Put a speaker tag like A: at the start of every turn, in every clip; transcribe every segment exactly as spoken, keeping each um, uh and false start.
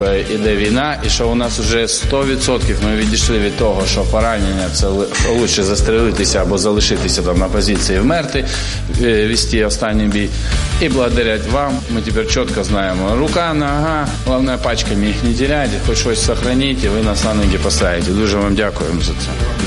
A: Іде війна, і що у нас вже сто відсотків ми відійшли від того, що поранення – це краще застрелитися або залишитися там на позиції, вмерти, вести останній бій. І благодаря вам ми тепер чітко знаємо, рука, нога, головне пачками їх не теряйте, хоч щось зберігайте, і ви нас на ноги поставите. Дуже вам дякуємо за це.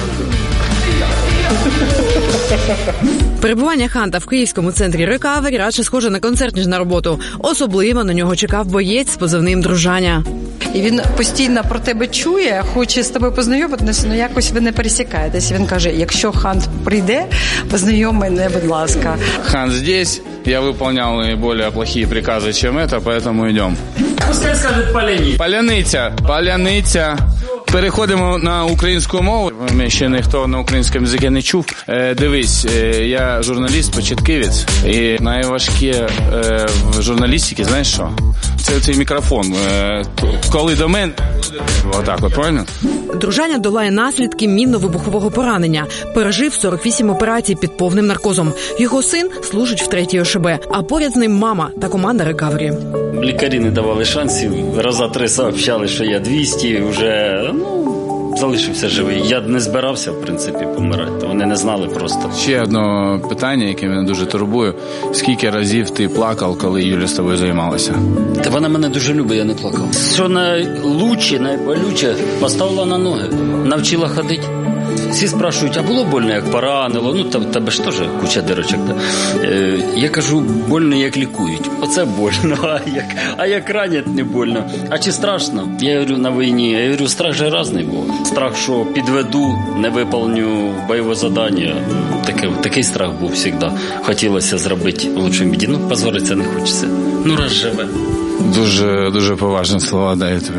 B: Перебування Ханта в київському центрі «Рекавері» радше схоже на концерт, ніж на роботу. Особливо на нього чекав боєць з позивним «Дружаня».
C: І він постійно про тебе чує, хоче з тобою познайомитися, але якось ви не пересікаєтесь. Він каже, якщо Хант прийде, познайом мене, будь ласка.
A: Хант здесь, я виконував найбільш плохі прикази, ніж це, тому йдемо.
D: Пускай скажуть «Паляниця».
A: Паляниця, паляниця. Переходимо на українську мову. Ми ще ніхто на українському язикі не чув. Е, дивись, е, я журналіст, початківець. І найважке е, в журналістиці, знаєш що? Це цей мікрофон. Е, коли до мене... Отак от, правильно?
B: Дружаня долає наслідки мінно-вибухового поранення. Пережив сорок вісім операцій під повним наркозом. Його син служить в третій О Ш Б, а поряд з ним мама та команда «Рекавері».
D: Лікарі не давали шансів. Раза три сообщали, що я двісті, вже, ну, залишився живий. Я не збирався, в принципі, помирати. Вони не знали просто.
A: Ще одне питання, яке мене дуже турбує. Скільки разів ти плакав, коли Юля з тобою займалася?
D: Та вона мене дуже любить, я не плакав. Що найлучше, найболюче, поставила на ноги, навчила ходити. Всі спрашують, а було больно, як поранило? Ну, там тебе ж теж куча дирочок. Да? Е, я кажу, больно, як лікують. Оце больно, а як, а як ранять, не больно. А чи страшно? Я говорю, на війні, я говорю, страх же різний був. Страх, що підведу, не виповню бойове завдання. Такий, такий страх був завжди. Хотілося зробити в лучшому біді. Ну, позоритися не хочеться. Ну, раз живе.
A: Дуже, дуже поважні слова даю тобі.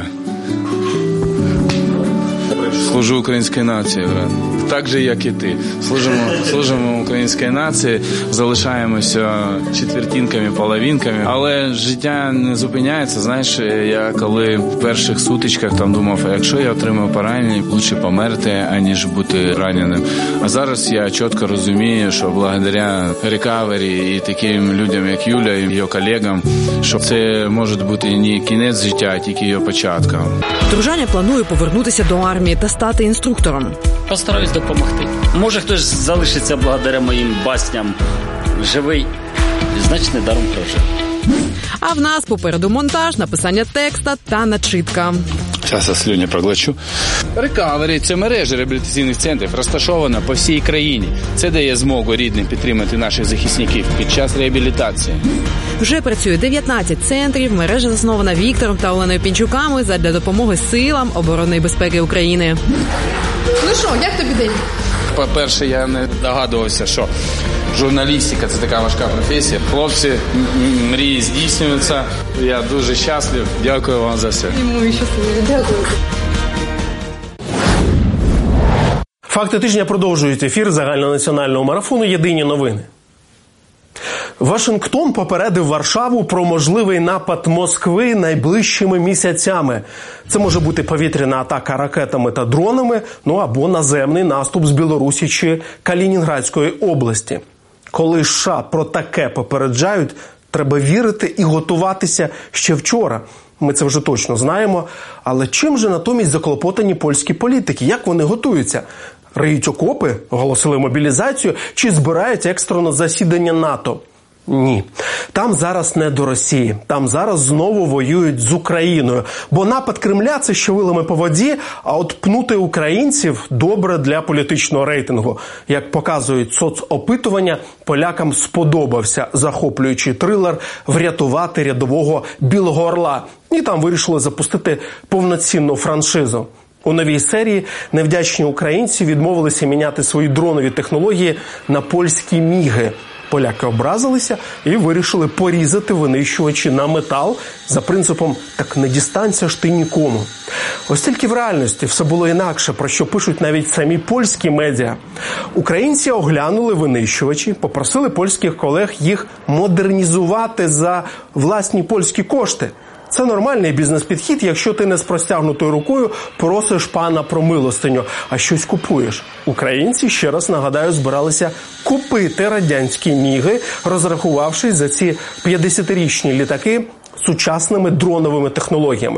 A: Служу українській нації, брат. Так же, як і ти. Служимо, служимо українській нації, залишаємося четвертинками, половинками, але життя не зупиняється. Знаєш, я коли в перших сутичках там думав, якщо я отримав поранення, краще померти, аніж бути раненим. А зараз я чітко розумію, що благодаря «Рекавері» і таким людям, як Юля і її колегам, що це може бути не кінець життя, а тільки її початок.
B: Дружаня планує повернутися до армії та стати інструктором.
D: Постараюсь допомогти. Може, хтось залишиться благодаря моїм басням живий, значить, не даром прожив.
B: А в нас попереду монтаж, написання текста та начитка.
A: Зараз я слюні проглочу. «Рекавері» – це мережа реабілітаційних центрів, розташована по всій країні. Це дає змогу рідним підтримати наших захисників під час реабілітації.
B: Вже працює дев'ятнадцять центрів, мережа заснована Віктором та Оленою Пінчуками задля допомоги силам оборони і безпеки України.
E: Ну що, як тобі день?
A: По-перше, я не догадувався, що журналістика – це така важка професія. Хлопці, мрії здійснюються. Я дуже щаслив. Дякую вам за все.
E: І ми щасливі. Дякую.
F: Факти тижня продовжують ефір загальнонаціонального марафону «Єдині новини». Вашингтон попередив Варшаву про можливий напад Москви найближчими місяцями. Це може бути повітряна атака ракетами та дронами, ну або наземний наступ з Білорусі чи Калінінградської області. Коли США про таке попереджають, треба вірити і готуватися ще вчора. Ми це вже точно знаємо. Але чим же натомість заклопотані польські політики? Як вони готуються? Риють окопи, оголосили мобілізацію чи збирають екстрено засідання НАТО? Ні. Там зараз не до Росії. Там зараз знову воюють з Україною. Бо напад Кремля – це ще вилами по воді, а от пнути українців – добре для політичного рейтингу. Як показують соцопитування, полякам сподобався захоплюючий трилер «Врятувати рядового Білого Орла». І там вирішили запустити повноцінну франшизу. У новій серії невдячні українці відмовилися міняти свої дронові технології на польські міги. Поляки образилися і вирішили порізати винищувачі на метал за принципом «так не дістанься ж ти нікому». Ось тільки в реальності все було інакше, про що пишуть навіть самі польські медіа. Українці оглянули винищувачі, попросили польських колег їх модернізувати за власні польські кошти. Це нормальний бізнес-підхід, якщо ти не з простягнутою рукою просиш пана про милостиню, а щось купуєш. Українці, ще раз нагадаю, збиралися купити радянські міги, розрахувавшись за ці п'ятдесятирічні літаки сучасними дроновими технологіями.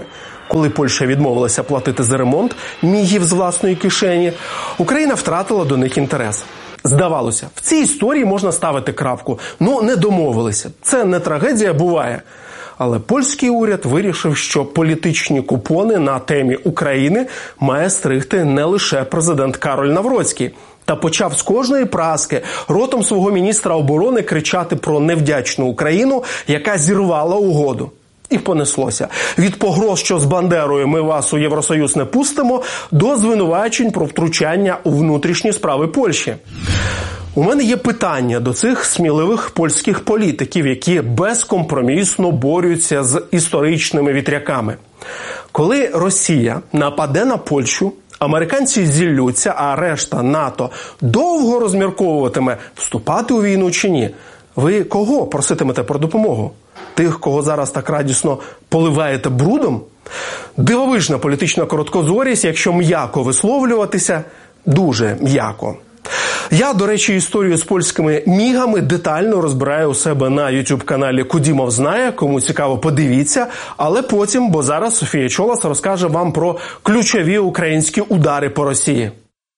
F: Коли Польща відмовилася платити за ремонт мігів з власної кишені, Україна втратила до них інтерес. Здавалося, в цій історії можна ставити крапку. Ну, не домовилися. Це не трагедія, буває. Але польський уряд вирішив, що політичні купони на темі України має стригти не лише президент Кароль Навроцький. Та почав з кожної праски ротом свого міністра оборони кричати про невдячну Україну, яка зірвала угоду. І понеслося. Від погроз, що з Бандерою ми вас у Євросоюз не пустимо, до звинувачень про втручання у внутрішні справи Польщі. У мене є питання до цих сміливих польських політиків, які безкомпромісно борються з історичними вітряками. Коли Росія нападе на Польщу, американці зіллються, а решта НАТО довго розмірковуватиме, вступати у війну чи ні. Ви кого проситимете про допомогу? Тих, кого зараз так радісно поливаєте брудом? Дивовижна політична короткозорість, якщо м'яко висловлюватися, дуже м'яко. Я, до речі, історію з польськими мігами детально розбираю у себе на ютуб-каналі «Кудімов знає», кому цікаво, подивіться, але потім, бо зараз Софія Чолас розкаже вам про ключові українські удари по Росії.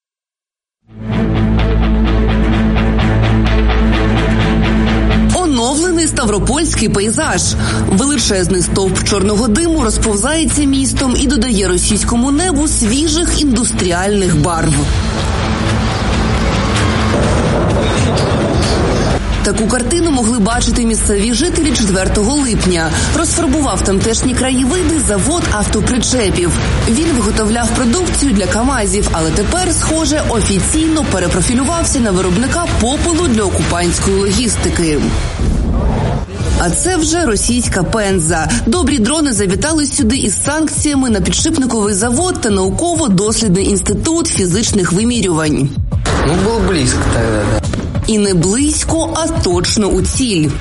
G: Оновлений ставропольський пейзаж. Величезний стовп чорного диму розповзається містом і додає російському небу свіжих індустріальних барв. Таку картину могли бачити місцеві жителі четвертого липня. Розфарбував тамтешні краєвиди завод автопричепів. Він виготовляв продукцію для КАМАЗів, але тепер, схоже, офіційно перепрофілювався на виробника попелу для окупантської логістики. А це вже російська Пенза. Добрі дрони завітали сюди із санкціями на підшипниковий завод та науково-дослідний інститут фізичних вимірювань.
H: Ну, було близько тоді, да.
G: І не близько, а точно у ціль.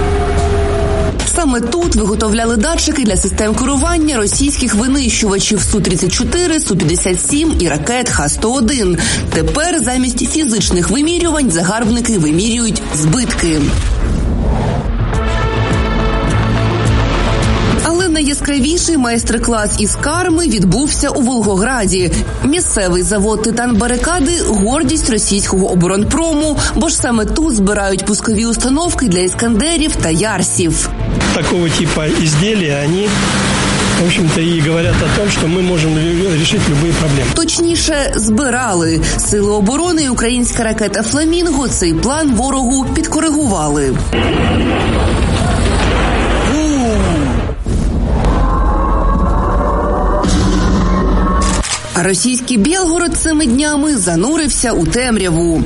G: Саме тут виготовляли датчики для систем керування російських винищувачів Су тридцять чотири, Су п'ятдесят сім і ракет Х сто один. Тепер замість фізичних вимірювань загарбники вимірюють збитки. Найяскравіший майстер-клас із карми відбувся у Волгограді. Місцевий завод «Титан-Барикади» – гордість російського оборонпрому, бо ж саме тут збирають пускові установки для «Іскандерів» та «Ярсів».
I: Такого типу изделия, вони, в общем-то, і говорять о том, що ми можемо вирішити будь-які проблеми.
G: Точніше, збирали. Сили оборони і українська ракета «Фламінго» цей план ворогу підкоригували. А російський Білгород цими днями занурився у темряву.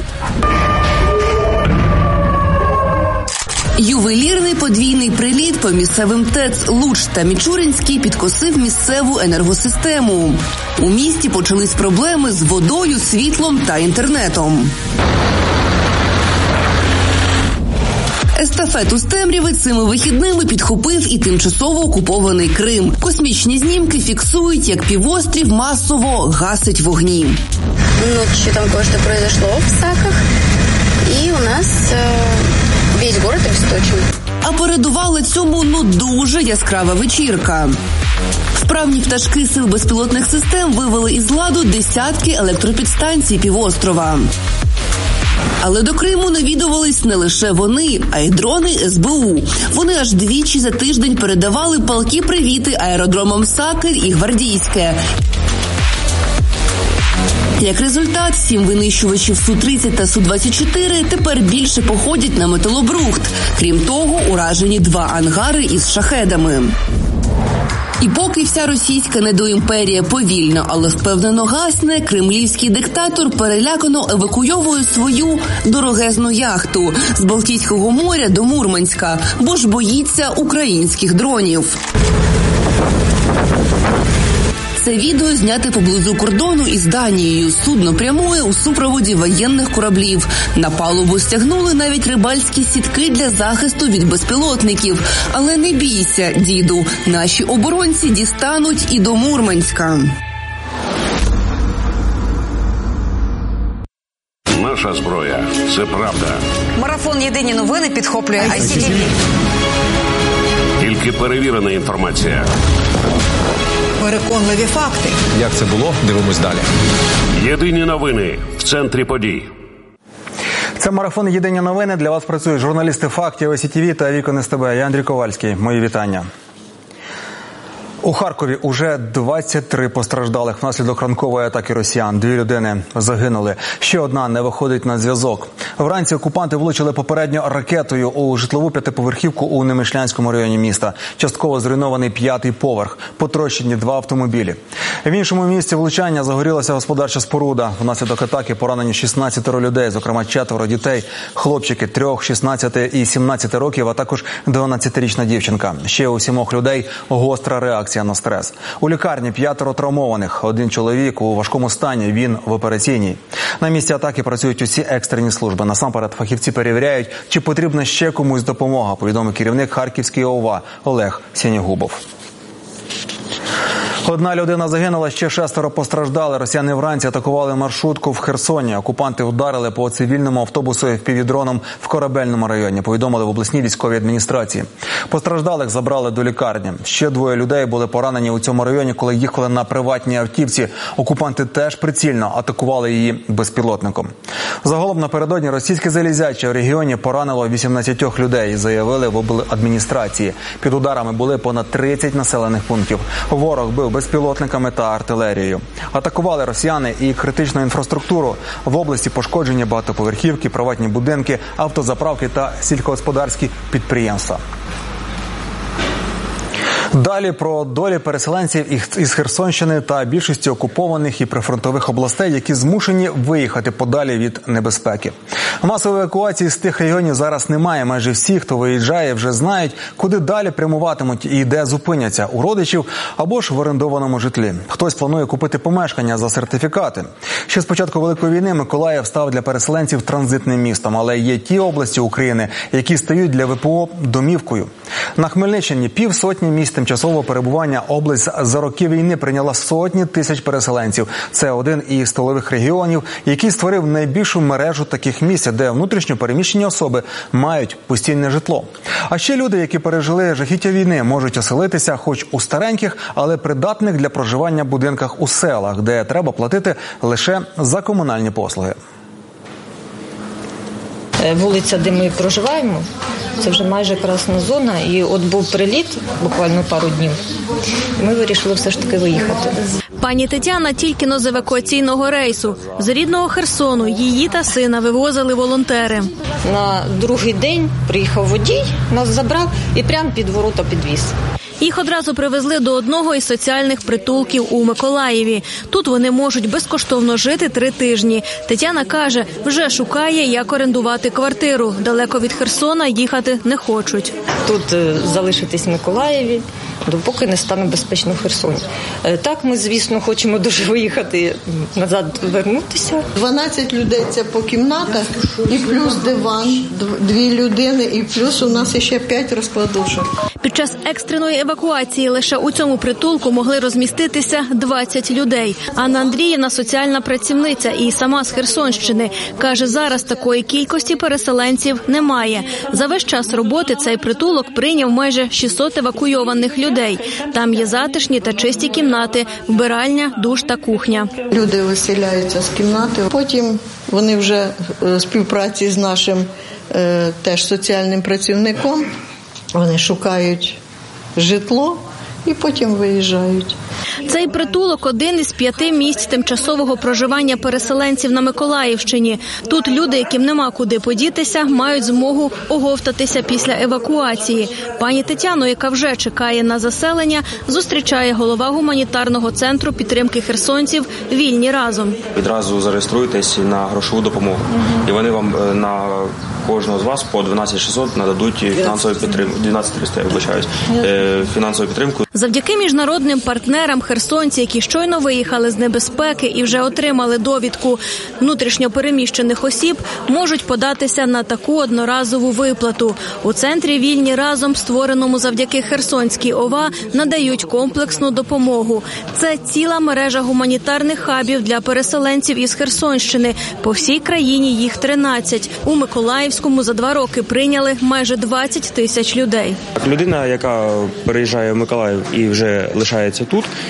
G: Ювелірний подвійний приліт по місцевим ТЕЦ Луч та Мічуринський підкосив місцеву енергосистему. У місті почались проблеми з водою, світлом та інтернетом. Естафету з темряви цими вихідними підхопив і тимчасово окупований Крим. Космічні знімки фіксують, як півострів масово гасить вогні.
J: Ночью там кое-что произошло в Саках, и у нас э, весь город обесточен.
G: А передувала цьому, ну, дуже яскрава вечірка. Вправні пташки сил безпілотних систем вивели із ладу десятки електропідстанцій півострова. Але до Криму навідувались не лише вони, а й дрони Ес Бе У. Вони аж двічі за тиждень передавали палкі привіти аеродромам Сакер і Гвардійське. Як результат, сім винищувачів Су тридцять та Су двадцять чотири тепер більше походять на металобрухт. Крім того, уражені два ангари із шахедами. І поки вся російська недоімперія повільно, але впевнено гасне, кремлівський диктатор перелякано евакуйовує свою дорогезну яхту з Балтійського моря до Мурманська, бо ж боїться українських дронів. Це відео зняте поблизу кордону із Данією. Судно прямує у супроводі воєнних кораблів. На палубу стягнули навіть рибальські сітки для захисту від безпілотників. Але не бійся, діду, наші оборонці дістануть і до Мурманська.
K: Наша зброя – це правда.
L: Марафон «Єдині новини» підхоплює Ай Сі Ті Ві.
K: Тільки перевірена інформація.
L: переконливі факти.
M: Як це було? Дивимось далі.
K: Єдині новини в центрі подій.
N: Це марафон «Єдині новини». Для вас працюють журналісти фактів, О Сі Ті Ві та Вікон Ес Те Бе. Я Андрій Ковальський. Мої вітання. У Харкові уже двадцять три постраждалих внаслідок ранкової атаки росіян. Дві людини загинули. Ще одна не виходить на зв'язок. Вранці окупанти влучили попередньо ракетою у житлову п'ятиповерхівку у Немишлянському районі міста. Частково зруйнований п'ятий поверх. Потрощені два автомобілі. В іншому місці влучання загорілася господарча споруда. Внаслідок атаки поранені шістнадцять людей, зокрема четверо дітей. Хлопчики трьох, шістнадцяти і сімнадцяти років, а також дванадцятирічна дівчинка. Ще у сімох людей гостра реакція на стрес. У лікарні п'ятеро травмованих. Один чоловік у важкому стані, він в операційній. На місці атаки працюють усі екстрені служби. Насамперед фахівці перевіряють, чи потрібна ще комусь допомога, повідомив керівник Харківської О ВА Олег Сінігубов. Одна людина загинула, ще шестеро постраждали. Росіяни вранці атакували маршрутку в Херсоні. Окупанти вдарили по цивільному автобусу еф пі ві-дроном в Корабельному районі, повідомили в обласній військовій адміністрації. Постраждалих забрали до лікарні. Ще двоє людей були поранені у цьому районі, коли їхали на приватній автівці. Окупанти теж прицільно атакували її безпілотником. Загалом напередодні російське залізяче в регіоні поранило вісімнадцять людей, заявили в обладміністрації. Під ударами були понад тридцять населених пунктів. Ворог бив безпілотниками та артилерією. Атакували росіяни і критичну інфраструктуру. В області пошкоджені багатоповерхівки, приватні будинки, автозаправки та сільськогосподарські підприємства. Далі про долі переселенців із Херсонщини та більшості окупованих і прифронтових областей, які змушені виїхати подалі від небезпеки. Масової евакуації з тих регіонів зараз немає. Майже всі, хто виїжджає, вже знають, куди далі прямуватимуть і де зупиняться – у родичів або ж в орендованому житлі. Хтось планує купити помешкання за сертифікати. Ще з початку Великої війни Миколаїв став для переселенців транзитним містом, але є ті області України, які стають для ве пе о домівкою. На Хмельниччині півсотні місць тимчасового перебування область за роки війни прийняла сотні тисяч переселенців. Це один із столових регіонів, який створив найбільшу мережу таких місць, де внутрішньо переміщені особи мають постійне житло. А ще люди, які пережили жахіття війни, можуть оселитися хоч у стареньких, але придатних для проживання будинках у селах, де треба платити лише за комунальні послуги.
O: Вулиця, де ми проживаємо, це вже майже красна зона, і от був приліт буквально пару днів, ми вирішили все ж таки виїхати.
P: Пані Тетяна тільки-но з евакуаційного рейсу. З рідного Херсону її та сина вивозили волонтери.
O: На другий день приїхав водій, нас забрав і прямо під ворота підвіз.
P: Їх одразу привезли до одного із соціальних притулків у Миколаєві. Тут вони можуть безкоштовно жити три тижні. Тетяна каже, вже шукає, як орендувати квартиру. Далеко від Херсона їхати не хочуть.
O: Тут залишитись в Миколаєві, допоки не стане безпечно в Херсоні. Так, ми, звісно, хочемо дуже виїхати, назад вернутися.
Q: дванадцять людей – це по кімнатах, і плюс диван, дві людини, і плюс у нас ще п'ять розкладушок.
P: Під час екстреної евакуації лише у цьому притулку могли розміститися двадцять людей. Анна Андріївна – соціальна працівниця і сама з Херсонщини. Каже, зараз такої кількості переселенців немає. За весь час роботи цей притулок прийняв майже шістсот евакуйованих людей. Там є затишні та чисті кімнати, вбиральня, душ та кухня.
Q: Люди виселяються з кімнати, потім вони вже в співпраці з нашим е, теж соціальним працівником, вони шукають житло і потім виїжджають.
P: Цей притулок – один із п'яти місць тимчасового проживання переселенців на Миколаївщині. Тут люди, яким нема куди подітися, мають змогу оговтатися після евакуації. Пані Тетяну, яка вже чекає на заселення, зустрічає голова гуманітарного центру підтримки херсонців «Вільні разом».
R: Відразу зареєструйтесь на грошову допомогу. Угу. І вони вам на кожного з вас по дванадцять тисяч шістсот нададуть фінансову підтримку. дванадцять тисяч триста, я вибачаюсь. Фінансову підтримку.
P: Завдяки міжнародним партнерам херсонці, які щойно виїхали з небезпеки і вже отримали довідку внутрішньо переміщених осіб, можуть податися на таку одноразову виплату. У центрі «Вільні разом», створеному завдяки Херсонській О ВА, надають комплексну допомогу. Це ціла мережа гуманітарних хабів для переселенців із Херсонщини. По всій країні їх тринадцять. У Миколаївському за два роки прийняли майже двадцять тисяч людей.
R: Людина, яка переїжджає в Миколаїв і вже лишається тут,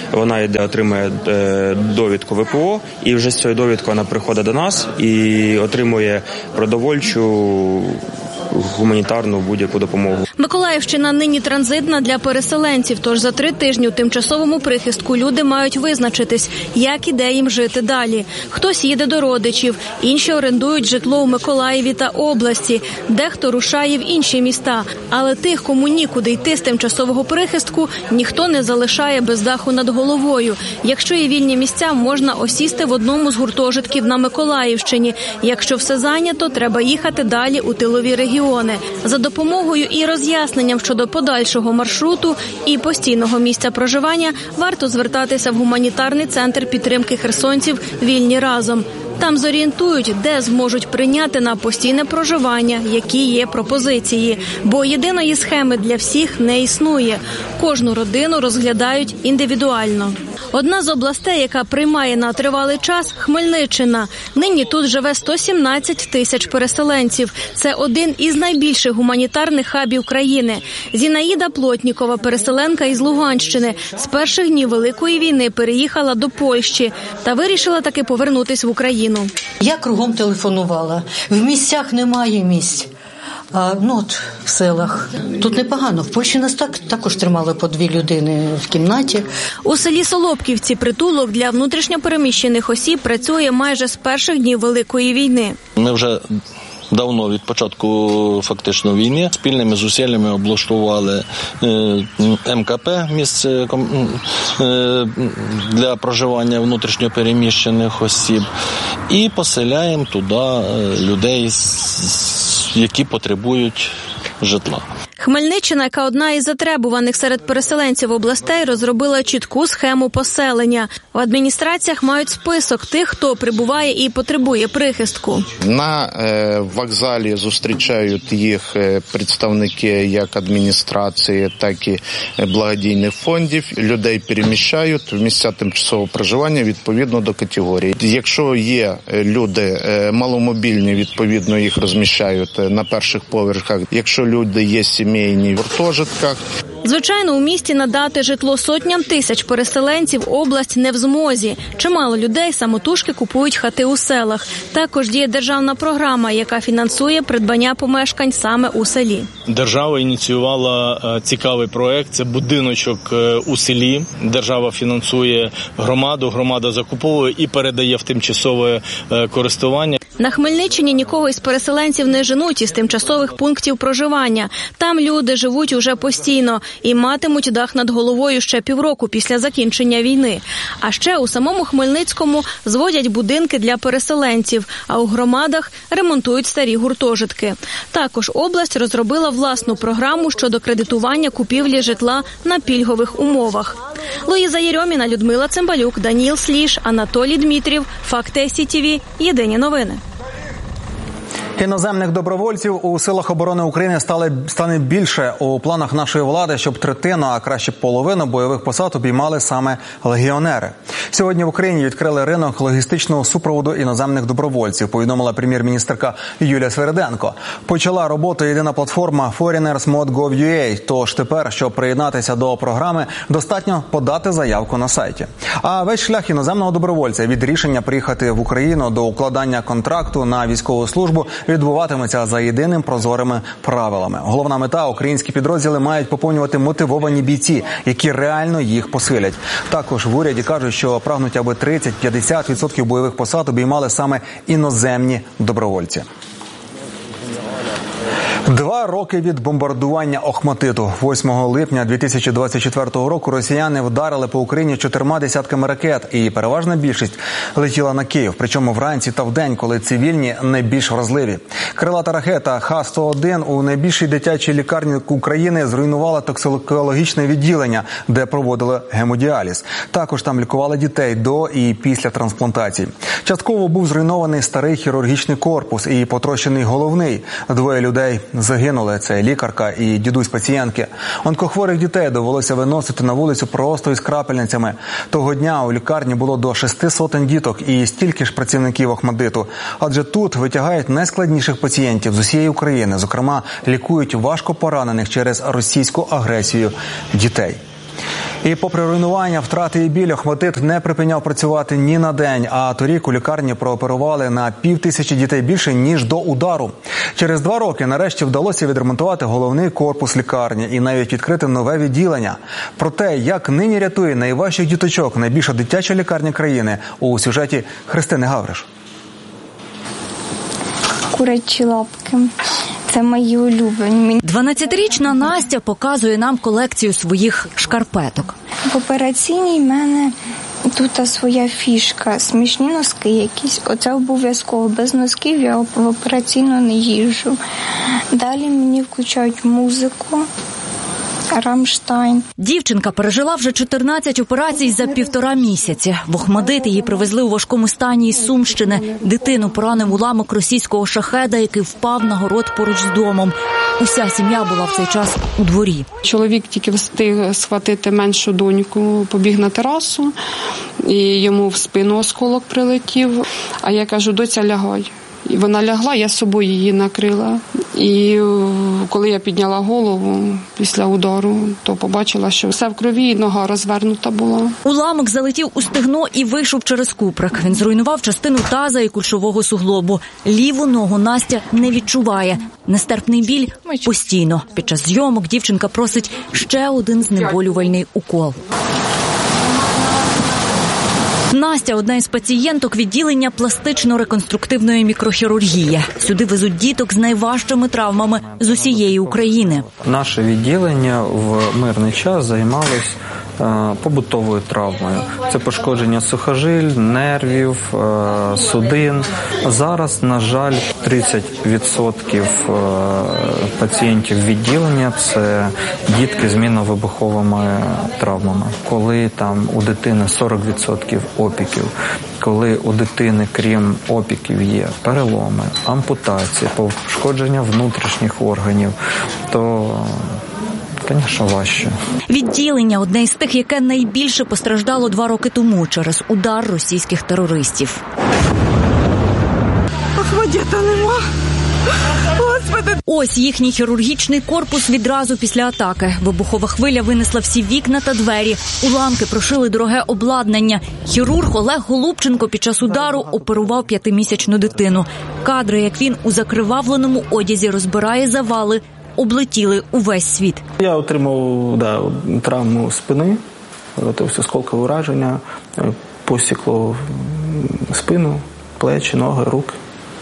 R: вона йде, отримує довідку ВПО, і вже з цією довідкою вона приходить до нас і отримує продовольчу, гуманітарну будь-яку допомогу.
P: Миколаївщина нині транзитна для переселенців, тож за три тижні у тимчасовому прихистку люди мають визначитись, як і де їм жити далі. Хтось їде до родичів, інші орендують житло у Миколаєві та області, дехто рушає в інші міста. Але тих, кому нікуди йти з тимчасового прихистку, ніхто не залишає без даху над головою. Якщо є вільні місця, можна осісти в одному з гуртожитків на Миколаївщині. Якщо все зайнято, треба їхати далі у тилові регіони. За допомогою і роз'ясненням щодо подальшого маршруту і постійного місця проживання варто звертатися в гуманітарний центр підтримки херсонців «Вільні разом». Там зорієнтують, де зможуть прийняти на постійне проживання, які є пропозиції. Бо єдиної схеми для всіх не існує. Кожну родину розглядають індивідуально. Одна з областей, яка приймає на тривалий час – Хмельниччина. Нині тут живе сто сімнадцять тисяч переселенців. Це один із найбільших гуманітарних хабів країни. Зінаїда Плотнікова, переселенка із Луганщини, з перших днів Великої війни переїхала до Польщі та вирішила таки повернутись в Україну.
S: Я кругом телефонувала. В місцях немає місць. А, ну от в селах. Тут непогано. В Польщі нас так, також тримали по дві людини в кімнаті.
P: У селі Солопківці притулок для внутрішньопереміщених осіб працює майже з перших днів Великої війни.
T: Ми вже давно від початку фактично війни спільними зусиллями облаштували ем ка пе, місце для проживання внутрішньопереміщених осіб, і поселяємо туди людей, які потребують житла.
P: Хмельниччина, яка одна із затребуваних серед переселенців областей, розробила чітку схему поселення. В адміністраціях мають список тих, хто прибуває і потребує прихистку.
U: На е, вокзалі зустрічають їх представники як адміністрації, так і благодійних фондів. Людей переміщають в місця тимчасового проживання відповідно до категорії. Якщо є люди маломобільні, відповідно їх розміщають на перших поверхах. Якщо люди є сімейні, в гуртожитках.
P: Звичайно, у місті надати житло сотням тисяч переселенців область не в змозі. Чимало людей самотужки купують хати у селах. Також діє державна програма, яка фінансує придбання помешкань саме у селі.
V: Держава ініціювала цікавий проект. Це будиночок у селі. Держава фінансує громаду, громада закуповує і передає в тимчасове користування.
P: На Хмельниччині нікого із переселенців не женуть із тимчасових пунктів проживання. Там люди живуть уже постійно і матимуть дах над головою ще півроку після закінчення війни. А ще у самому Хмельницькому зводять будинки для переселенців, а у громадах ремонтують старі гуртожитки. Також область розробила власну програму щодо кредитування купівлі житла на пільгових умовах. Луїза Єрьоміна, Людмила Цимбалюк, Даніл Сліж, Анатолій Дмитрів. Факти ес і ті ві. Єдині новини.
N: Іноземних добровольців у силах оборони України стали, стане більше. У планах нашої влади, щоб третину, а краще половину бойових посад обіймали саме легіонери. Сьогодні в Україні відкрили ринок логістичного супроводу іноземних добровольців, повідомила прем'єр-міністерка Юлія Свериденко. Почала роботу єдина платформа форінерс мод крапка гов крапка ю а, тож тепер, щоб приєднатися до програми, достатньо подати заявку на сайті. А весь шлях іноземного добровольця від рішення приїхати в Україну до укладання контракту на військову службу відбуватиметься за єдиним прозорими правилами. Головна мета – українські підрозділи мають поповнювати мотивовані бійці, які реально їх посилять. Також в уряді кажуть, що прагнуть, аби тридцять-п'ятдесят відсотків бойових посад обіймали саме іноземні добровольці. Два роки від бомбардування Охматиту. восьмого липня дві тисячі двадцять четвертого року росіяни вдарили по Україні чотирма десятками ракет, і переважна більшість летіла на Київ, причому вранці та вдень, коли цивільні найбільш вразливі. Крилата ракета Х сто один у найбільшій дитячій лікарні України зруйнувала токсикологічне відділення, де проводили гемодіаліз. Також там лікували дітей до і після трансплантації. Частково був зруйнований старий хірургічний корпус і потрощений головний. Двоє людей загинули. Це лікарка і дідусь пацієнтки. Онкохворих дітей довелося виносити на вулицю просто із крапельницями. Того дня у лікарні було до шести сотень діток і стільки ж працівників Охматдиту. Адже тут витягають найскладніших пацієнтів з усієї України. Зокрема, лікують важко поранених через російську агресію дітей. І попри руйнування, втрати і біль, Охматдит не припиняв працювати ні на день, а торік у лікарні прооперували на півтисячі дітей більше, ніж до удару. Через два роки нарешті вдалося відремонтувати головний корпус лікарні і навіть відкрити нове відділення. Про те, як нині рятує найважчих діточок найбільша дитяча лікарня країни, у сюжеті Христини Гавриш.
C: Курячі лапки. Це мої улюблені.
D: дванадцятирічна Настя показує нам колекцію своїх шкарпеток.
C: В операційній в мене тут своя фішка. Смішні носки якісь. Оце обов'язково. Без носків я в операційну не їжджу. Далі мені включають музику. Рамштайн.
D: Дівчинка пережила вже чотирнадцять операцій за півтора місяці. В Охматдит її привезли у важкому стані із Сумщини. Дитину поранив уламок російського шахеда, який впав на город поруч з домом. Уся сім'я була в цей час у дворі.
W: Чоловік тільки встиг схватити меншу доньку, побіг на терасу, і йому в спину осколок прилетів. А я кажу, доця, лягай. І вона лягла, я з собою її накрила. І коли я підняла голову після удару, то побачила, що все в крові, і нога розвернута була.
D: Уламок залетів у стегно і вийшов через куприк. Він зруйнував частину таза і кульшового суглобу. Ліву ногу Настя не відчуває. Нестерпний біль постійно. Під час зйомок дівчинка просить ще один знеболювальний укол. Настя – одна із пацієнток відділення пластично-реконструктивної мікрохірургії. Сюди везуть діток з найважчими травмами з усієї України.
X: Наше відділення в мирний час займалось побутовою травмою. Це пошкодження сухожиль, нервів, судин. Зараз, на жаль, тридцять відсотків пацієнтів відділення – це дітки з мінно-вибуховими травмами. Коли там у дитини сорок відсотків опіків, коли у дитини, крім опіків, є переломи, ампутації, пошкодження внутрішніх органів, то звісно, важче.
D: Відділення – одне із тих, яке найбільше постраждало два роки тому через удар російських терористів.
Y: Охматдита нема. Господи.
D: Ось їхній хірургічний корпус відразу після атаки. Вибухова хвиля винесла всі вікна та двері. Уламки прошили дороге обладнання. Хірург Олег Голубченко під час удару оперував п'ятимісячну дитину. Кадри, як він у закривавленому одязі розбирає завали, облетіли увесь світ.
X: Я отримав да, травму спини, осколкове ураження, посікло спину, плечі, ноги, руки.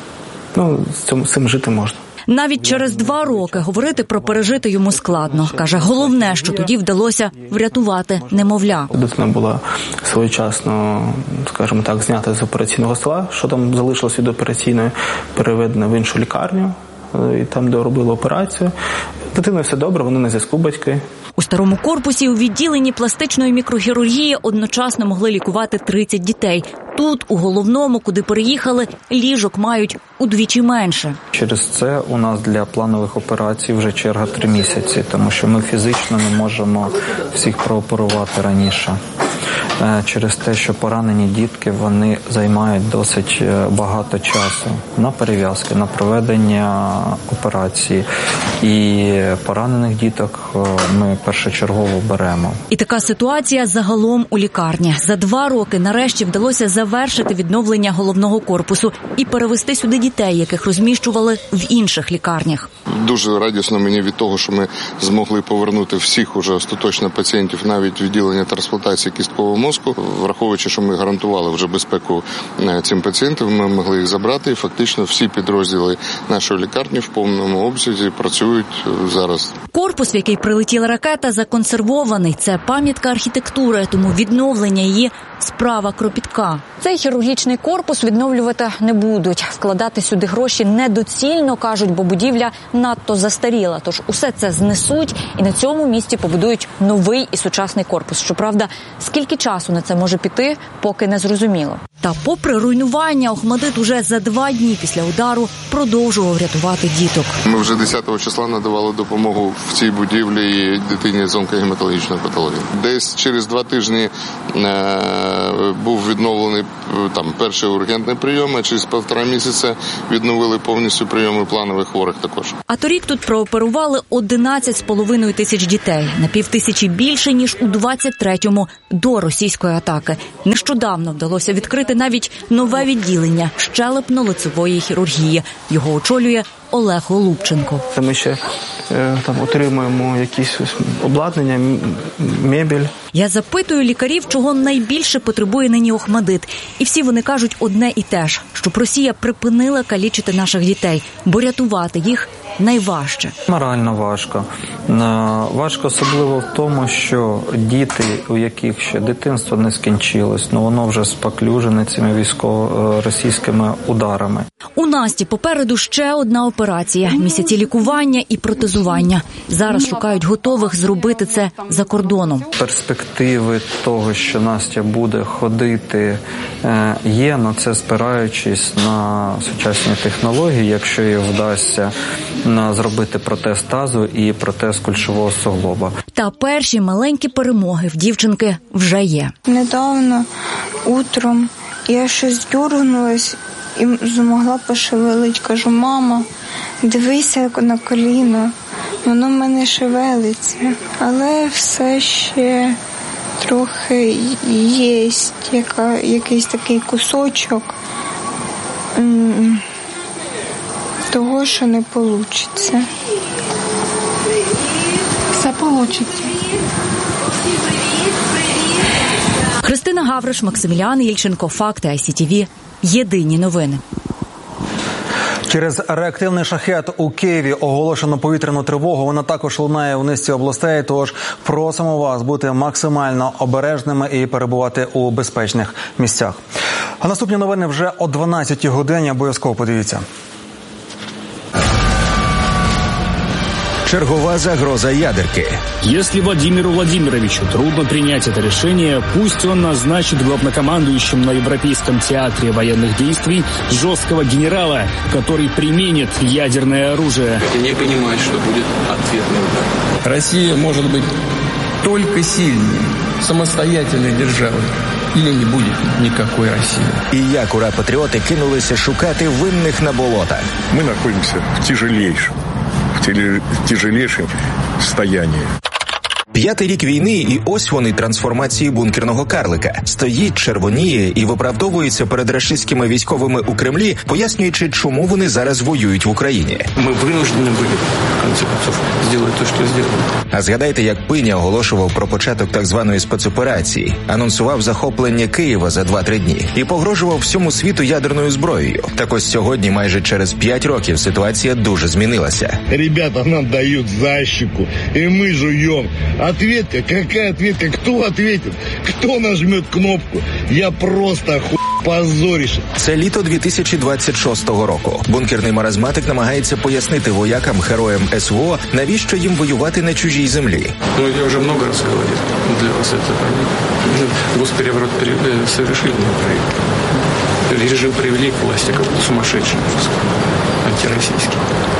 X: Ну, з цим, з цим жити можна.
D: Навіть через два роки говорити про пережити йому складно. Каже, головне, що тоді вдалося врятувати немовля.
X: Дитина була своєчасно, скажімо так, знята з операційного стола, що там залишилось від операційної, переведена в іншу лікарню. І там, де робили операцію. Дитиною все добре, вони на зв'язку, батьки.
D: У старому корпусі у відділенні пластичної мікрохірургії одночасно могли лікувати тридцять дітей. Тут, у головному, куди переїхали, ліжок мають удвічі менше.
X: Через це у нас для планових операцій вже черга три місяці, тому що ми фізично не можемо всіх прооперувати раніше. Через те, що поранені дітки, вони займають досить багато часу на перев'язки, на проведення операції. І поранених діток ми першочергово беремо.
D: І така ситуація загалом у лікарні. За два роки нарешті вдалося завершити відновлення головного корпусу і перевести сюди дітей, яких розміщували в інших лікарнях.
Z: Дуже радісно мені від того, що ми змогли повернути всіх уже остаточно пацієнтів, навіть відділення трансплантації кісткового мозку. Враховуючи, що ми гарантували вже безпеку цим пацієнтам, ми могли їх забрати. І фактично всі підрозділи нашої лікарні в повному обсязі працюють зараз.
D: Корпус, в який прилетіла ракета, законсервований. Це пам'ятка архітектури, тому відновлення її – справа кропітка. Цей хірургічний корпус відновлювати не будуть. Вкладати сюди гроші недоцільно, кажуть, бо будівля надто застаріла. Тож усе це знесуть і на цьому місці побудують новий і сучасний корпус. Щоправда, скільки часу на це може піти, поки не зрозуміло. Та попри руйнування, Охматдит уже за два дні після удару продовжував рятувати діток.
Z: Ми вже десятого числа надавали допомогу в цій будівлі дитині з онкогематологічною патологією. Десь через два тижні е- був відновлений там перші ургентні прийоми, через півтора місяця відновили повністю прийоми планових хворих також.
D: А торік тут прооперували одинадцять з половиною тисяч дітей, на півтисячі більше, ніж у двадцять третьому, до російської атаки. Нещодавно вдалося відкрити навіть нове відділення щелепно-лицевої хірургії. Його очолює Олег Голубченко.
A: Ми ще там отримуємо якісь обладнання, мебель.
D: Я запитую лікарів, чого найбільше потребує нині Охмадит. І всі вони кажуть одне і те ж, щоб Росія припинила калічити наших дітей, бо рятувати їх найважче.
X: Морально важко. Важко особливо в тому, що діти, у яких ще дитинство не скінчилось, ну воно вже спаклюжене цими військово-російськими ударами.
D: У Насті попереду ще одна операція – місяці лікування і протезування. Зараз шукають готових зробити це за кордоном.
X: Перспективи того, що Настя буде ходити, є, але це спираючись на сучасні технології, якщо їй вдасться зробити протез тазу і протез кульшового суглоба.
D: Та перші маленькі перемоги в дівчинки вже є.
C: Недавно утром я щось дюргнулась і змогла пошевелити. Кажу, мама, дивися на коліно, воно в мене шевелиться. Але все ще трохи є яка, якийсь такий кусочок того, що не вийде.
W: Все вийде.
D: Христина Гавриш, Максиміліан Ільченко, Факти, ай сі ті ві. Єдині новини.
N: Через реактивний шахет у Києві оголошено повітряну тривогу. Вона також лунає у низці областей, тож просимо вас бути максимально обережними і перебувати у безпечних місцях. А наступні новини вже о дванадцятій годині. Обов'язково подивіться.
B: Чергова загроза ядерки.
E: Если Владимиру Владимировичу трудно принять это решение, пусть он назначит главнокомандующим на Европейском театре военных действий жесткого генерала, который применит ядерное оружие.
F: Я не понимаю, что будет ответный удар.
H: Россия может быть только сильнее, самостоятельной державой. Или не буде ніякої Росії.
B: І як ура-патріоти кинулися шукати винних на болотах.
I: Ми знаходимося в тяжелейшем, в тяжелейшем состоянии.
B: П'ятий рік війни, і ось вони трансформації бункерного карлика. Стоїть, червоніє і виправдовується перед рашистськими військовими у Кремлі, пояснюючи, чому вони зараз воюють в Україні.
F: Ми винуждені були, в кінці кінців, зробити те, що зробили.
B: А згадайте, як Пиня оголошував про початок так званої спецоперації, анонсував захоплення Києва за два-три дні і погрожував всьому світу ядерною зброєю. Так ось сьогодні, майже через п'ять років, ситуація дуже змінилася.
H: Ребята нам дають защику, і ми жуємо. Ответка? Какая ответка? Кто ответит? Кто нажмет кнопку? Я просто ху... позорище.
B: Це літо дві тисячі двадцять шостого року. Бункерний маразматик намагається пояснити воякам, героям ес ве о, навіщо їм воювати на чужій землі.
F: Ну, я вже много раз говорив. Для вас це госпереворот совершили на проект. Режим привели к власти как сумасшедший, антироссийский.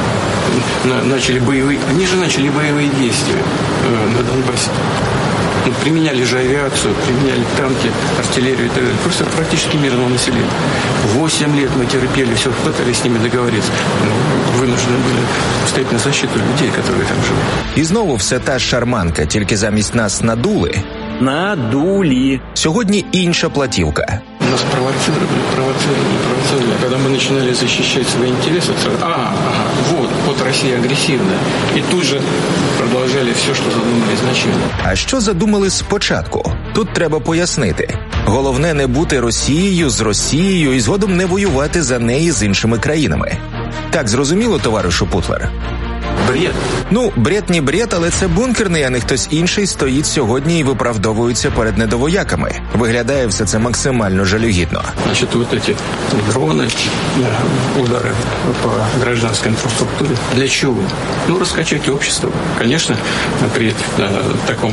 F: Начали боевые, они же начали боевые действия э, на Донбассе. Ну, применяли же авиацию, применяли танки, артиллерию и так далее. Просто практически мирного населения. Восемь лет мы терпели, все, пытались с ними договориться. Ну, вынуждены были стоять на защиту людей, которые там живут.
B: І знову все та ж шарманка, тільки замість нас надули. Надули. Сьогодні інша платівка.
F: Нас провоцировали, провоцировали, провоцировали. Когда мы начинали защищать свои интересы, а, ага, вот, вот Россия агрессивная. И тут же продолжали все, что задумали изначально.
B: А що задумали спочатку? Тут треба пояснити. Головне не бути Росією з Росією і згодом не воювати за неї з іншими країнами. Так зрозуміло, товаришу Путлер?
F: Бред.
B: Ну, бред не бред, але це бункерний, а не хтось інший стоїть сьогодні і виправдовується перед недовояками. Виглядає все це максимально жалюгідно.
F: Значить, вот эти дрони, удари по гражданській інфраструктурі. Для чого? Ну, розкачать общество. Конечно, при таком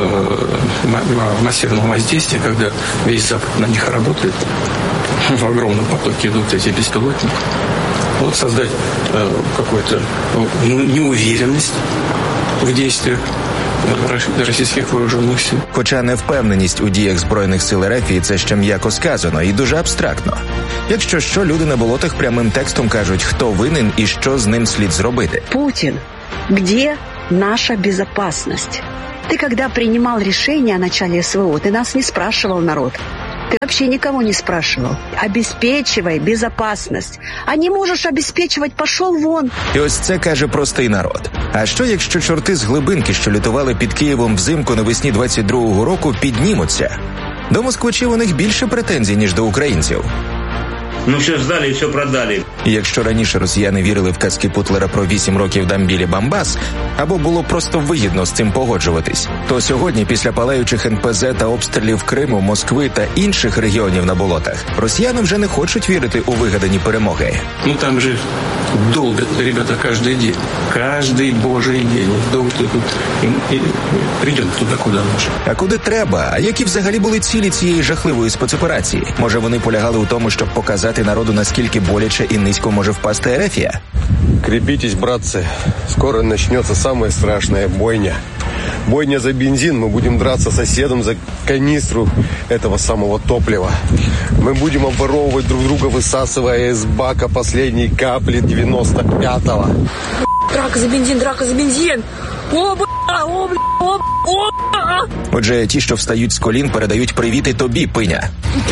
F: массивном воздействии, когда весь Запад на них работает, в огромном потоке идут эти беспилотники. Вот создать э, какую-то ну, неуверенность в действиях російських вооружених сил.
B: Хоча невпевненість у діях Збройних сил РФ – це ще м'яко сказано і дуже абстрактно. Якщо що, люди на болотах прямим текстом кажуть, хто винен і що з ним слід зробити.
G: Путин, где наша безопасность? Ты когда принимал решение о начале СВО, ты нас не спрашивал, народ. Ты вообще никого не спрашивал. Обеспечивай безопасность. А не можешь обеспечивать, пошел вон.
B: І ось це каже простий народ. А що, якщо чорти з глибинки, що лютували під Києвом взимку навесні двадцять другого року, піднімуться? До москвичів у них більше претензій, ніж до українців.
J: Ну все здали і все продали.
B: І якщо раніше росіяни вірили в казки Путлера про вісім років Дамбілі Бамбас, або було просто вигідно з цим погоджуватись, то сьогодні, після палаючих ен пе зе та обстрілів Криму, Москви та інших регіонів на болотах, росіяни вже не хочуть вірити у вигадані перемоги.
F: Ну там же долбят ребята каждый день. Каждый божий день. Долбят тут. И, и придем туда, куда нужно.
B: А куди треба? А які взагалі були цілі цієї жахливої спецоперації? Може, вони полягали у тому, щоб показати народу, наскільки боляче і низько може впасти Ерефія?
K: Крепитесь, братцы. Скоро начнется самая страшная бойня. Бойня за бензин. Мы будем драться с соседом за канистру этого самого топлива. Мы будем обворовывать друг друга, высасывая из бака последние капли девяносто пятого.
Y: Драка за бензин, драка за бензин! О, бля, о, бля, о, о, бля.
B: Отже, ті, що встають з колін, передають привіти тобі, пиня.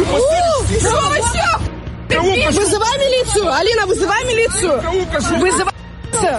Y: Вызывай милицию! Алина, вызывай милицию! Вызывай милицию!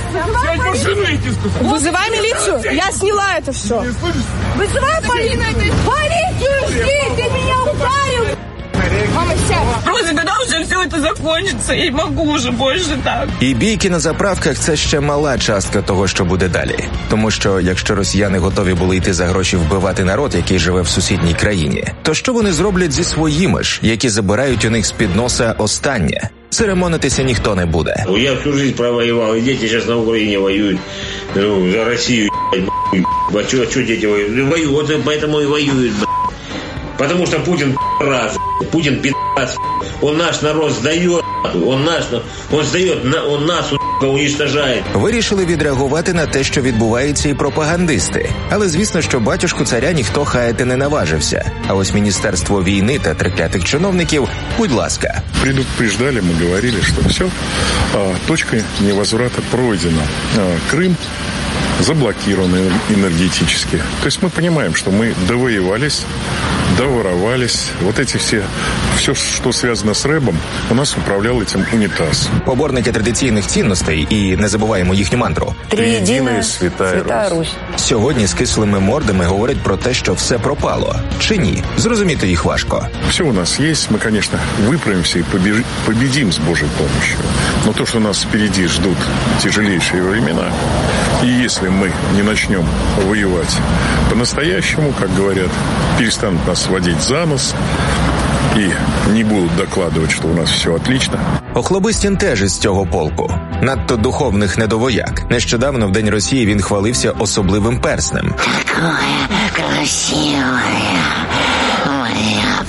Y: Вызывай милицию! Я сняла это все! Вызывай полицию! Полицию жди! Ты меня ударил! Мама, сядь! Просто когда уже все это закончится, я не могу уже больше так.
B: І бійки на заправках – це ще мала частка того, що буде далі. Тому що, якщо росіяни готові були йти за гроші вбивати народ, який живе в сусідній країні, то що вони зроблять зі своїми ж, які забирають у них з-під носа останнє? Церемонитися ніхто не буде.
J: Я всю жизнь провоевал, и дети сейчас на Украине воюют. Ну, за Россию, а что дети воюют? Воюют, вот поэтому и воюют, потому что Путин раз, Путин пи***ц, он наш народ сдает, он наш, он сдает, он нас уничтожает.
B: Вирішили відреагувати на те, що відбувається, і пропагандисти. Але звісно, що батюшку царя ніхто хаяти не наважився. А ось Міністерство війни та триклятих чиновників, будь ласка.
I: Предупреждали, мы говорили, что все, точка невозврата пройдена. Крым заблокирован энергетически. То есть мы понимаем, что мы довоевались, доворовались. Вот эти все, все, что связано с рэбом, у нас управлял этим унитаз.
B: Поборники традиційних цінностей, і не забуваємо їхню мантру.
I: Триєдина святая, святая Русь. Русь.
B: Сьогодні з кислими мордами говорять про те, що все пропало. Чи ні? Зрозуміти їх важко.
I: Все у нас есть. Мы, конечно, выправимся и побеж... победим с Божьей помощью. Но то, что нас впереди ждут тяжелейшие времена, и если мы не начнем воевать по-настоящему, как говорят, перестанут нас водить за нос і не будуть докладувати, що у нас все отлично.
B: Охлобистін теж із цього полку. Надто духовних недовояк. Нещодавно в День Росії він хвалився особливим перснем.
L: Какое красивое моя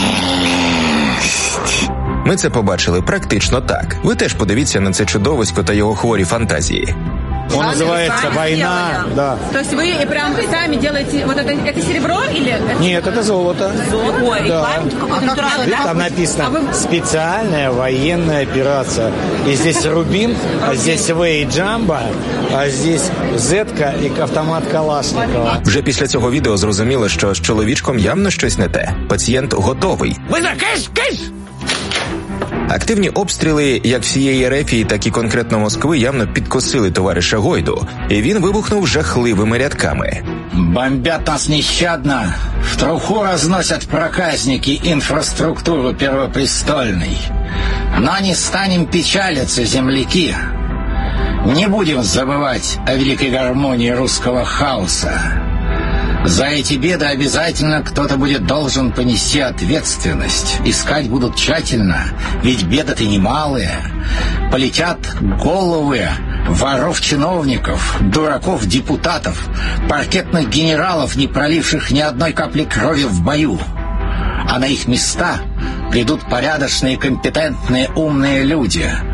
L: прелесть.
B: Ми це побачили практично так. Ви теж подивіться на це чудовисько та його хворі фантазії.
M: Он называется «Война». Да.
Y: То есть вы прям сами делаете вот это, это серебро или?
M: Нет, это золото.
Y: Золото. Ой,
M: да.
Y: а
M: Там написано
Y: а вы...
M: «Специальная военная операция». И здесь рубин, а здесь В и Джамбо, а здесь Зетка і автомат Калашникова.
B: Вже після цього відео зрозуміло, що з чоловічком явно щось не те. Пацієнт готовий.
M: Ви за киш, киш!
B: Активні обстріли як всієї Ерефії, так і конкретно Москви явно підкосили товариша Гойду, і він вибухнув жахливими рядками.
M: Бомбят нас нещадно, в труху разносят проказники инфраструктуру Первопрестольной. Но не станем печалиться, земляки. Не будем забывать о великой гармонии русского хаоса. За эти беды обязательно кто-то будет должен понести ответственность. Искать будут тщательно, ведь беды-то немалые. Полетят головы воров-чиновников, дураков-депутатов, паркетных генералов, не проливших ни одной капли крови в бою. А на их места придут порядочные, компетентные, умные люди.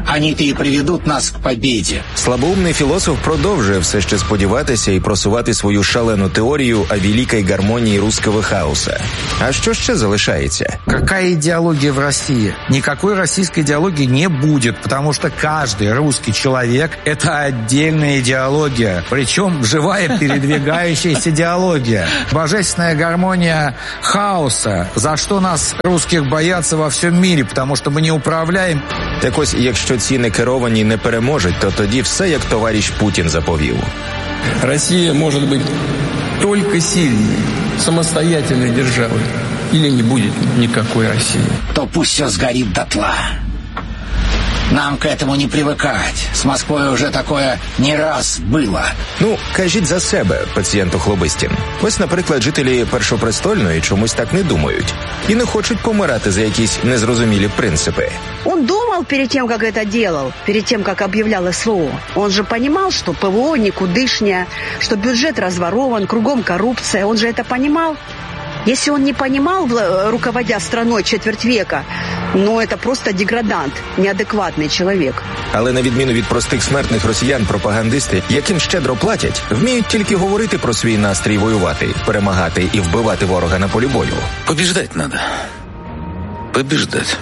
M: Они-то и приведут нас к победе.
B: Слабоумний філософ продовжує все ще сподіватися і просувати свою шалену теорію о великій гармонії русского хаоса. А що ще залишається?
M: Какая идеология в России? Никакой российской идеологии не будет, потому что каждый русский человек – это отдельная идеология. Причем живая, передвигающаяся идеология. Божественная гармония хаоса, за что нас, русских, боятся во всем мире, потому что мы не управляем.
B: Так ось, якщо ці некеровані не переможуть, то тоді все, як товариш Путін заповів.
F: Россия может быть только сильной, самостоятельной державой. Или не будет никакой России.
M: То пусть все сгорит дотла. Нам к этому не привыкать. С Москвой уже такое не раз было.
B: Ну, кажіть за себе, пацієнту Хлобистін. Ось, наприклад, жителі Першопрестольної чомусь так не думають. І не хочуть помирати за якісь незрозумілі принципи.
G: Он думал перед тем, как это делал, перед тем, как объявлял СВО. Он же понимал, что ПВО никудышня, что бюджет разворован, кругом коррупция. Он же это понимал. Если он не понимал, руководя страной четверть века, ну, это просто деградант, неадекватний чоловік.
B: Але на відміну від простих смертних росіян, пропагандисти, яким щедро платять, вміють тільки говорити про свій настрій воювати, перемагати і вбивати ворога на полі бою.
O: Побеждать надо. Побеждать.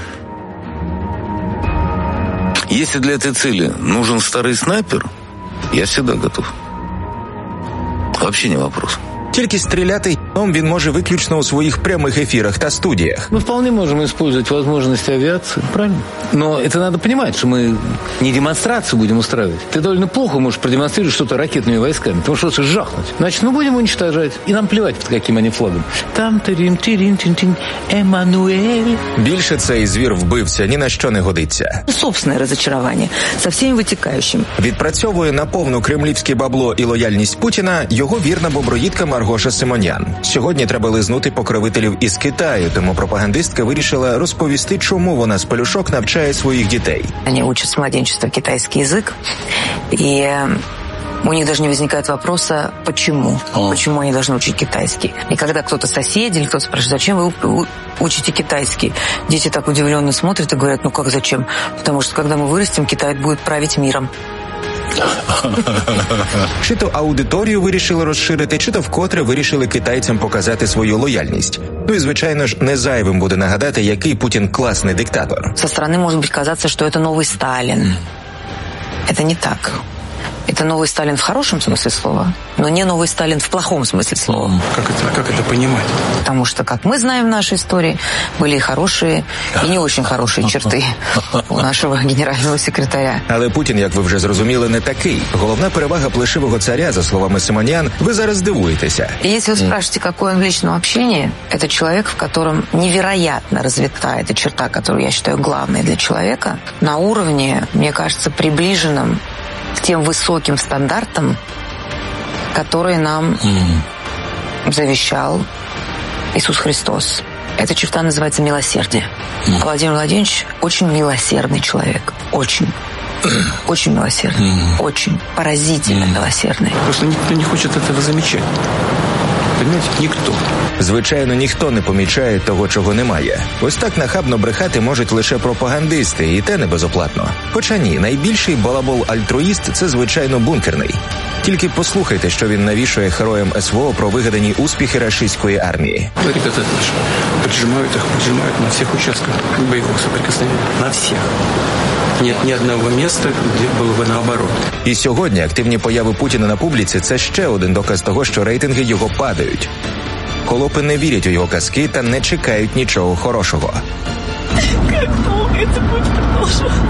O: Если для этой цели нужен старый снайпер, я всегда готов. Вообще не вопрос.
B: Тільки стріляти він може виключно у своїх прямих ефірах та студіях.
Q: Мы вполне можем использовать возможности авиации, правильно? Но это надо понимать, что мы не демонстрацию будем устраивать. Ты довольно плохо можешь продемонстрировать что-то ракетными войсками. Ты можешь просто жахнуть. Значит, мы будем уничтожать. И нам плевать, под каким они флагом. Там тирим тирим тин тин Эммануэль.
B: Більше цей звір-вбивця ні на що не годиться.
R: Собственное разочарование со всеми вытекающим.
B: Відпрацьовує на повну кремлівське бабло і лояльність Путіна його вірна боброїдка Маргоша Симонян. Сьогодні треба лизнути покровителів із Китаю, тому пропагандистка вирішила розповісти, чому вона з пелюшок навчає своїх дітей.
R: Они учат с младенчества китайский язык, и у них даже не возникает вопроса, почему. О. Почему они должны учить китайский. И когда кто-то соседи или кто-то спрашивает, зачем вы учите китайский, дети так удивленно смотрят и говорят, ну как зачем? Потому что когда мы вырастем, Китай будет править миром.
B: Чи то аудиторію вирішили розширити, чи то вкотре вирішили китайцям показати свою лояльність. Ну і, звичайно ж, не зайвим буде нагадати, який Путін класний диктатор.
R: Со стороны может быть казаться, что это новый Сталин. Это не так. Это новый Сталин в хорошем смысле слова, но не новый Сталин в плохом смысле слова.
F: Как это, как это понимать?
R: Потому что, как мы знаем в нашей истории, были и хорошие, и не очень хорошие черты у нашего генерального секретаря.
B: Але Путін, як ви вже зрозуміли, не такий. Головна перевага плешивого царя, за словами Симонян, ви зараз здивуєтеся.
R: И если вы спрашиваете, какое он в личном общении, это человек, в котором невероятно развита эта черта, которую я считаю главной для человека, на уровне, мне кажется, приближенном к тем высоким стандартам, которые нам mm. завещал Иисус Христос. Эта черта называется милосердие. Mm. Владимир Владимирович очень милосердный человек. Очень. Очень милосердный. Mm. Очень. Поразительно mm. милосердный.
F: Просто никто не хочет этого замечать. Понимаете, ніхто.
B: Звичайно, ніхто не помічає того, чого немає. Ось так нахабно брехати можуть лише пропагандисти, і те не безоплатно. Хоча ні, найбільший балабол-альтруїст – це, звичайно, бункерний. Тільки послухайте, що він навішує героям СВО про вигадані успіхи рашистської армії.
F: Ребята наши поджимают их, поджимают на всех участках боевого соприкосновения. На всех. Нет ни одного места, де було б наоборот.
B: І сьогодні активні появи Путіна на публіці – це ще один доказ того, що рейтинги його падають. Холопи не вірять у його казки та не чекають нічого хорошого.
Y: Як довго це буде продовжуватися?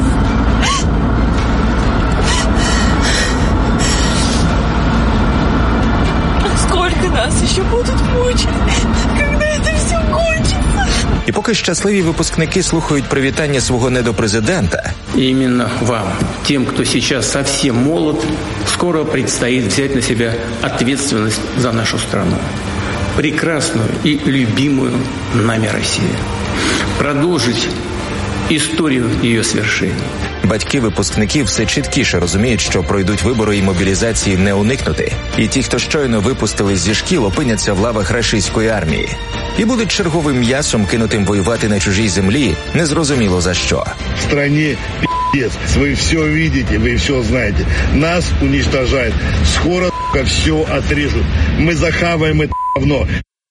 Y: Сколько нас ще будуть мучити? Коли це все кончиться?
B: І поки щасливі випускники слухають привітання свого недопрезидента.
F: Именно вам, тем, кто сейчас совсем молод, скоро предстоит взять на себя ответственность за нашу страну. Прекрасную и любимую нами Россию. Продолжить історію її свершень.
B: Батьки випускників все чіткіше розуміють, що пройдуть вибори і мобілізації не уникнути. І ті, хто щойно випустились зі шкіл, опиняться в лавах рашистської армії. І будуть черговим м'ясом, кинутим воювати на чужій землі, незрозуміло за що.
H: В страні пи***ц. Вы все видите, вы все знаете. Нас уничтожают. Скоро, сука, все отрежут. Мы захаваем это говно.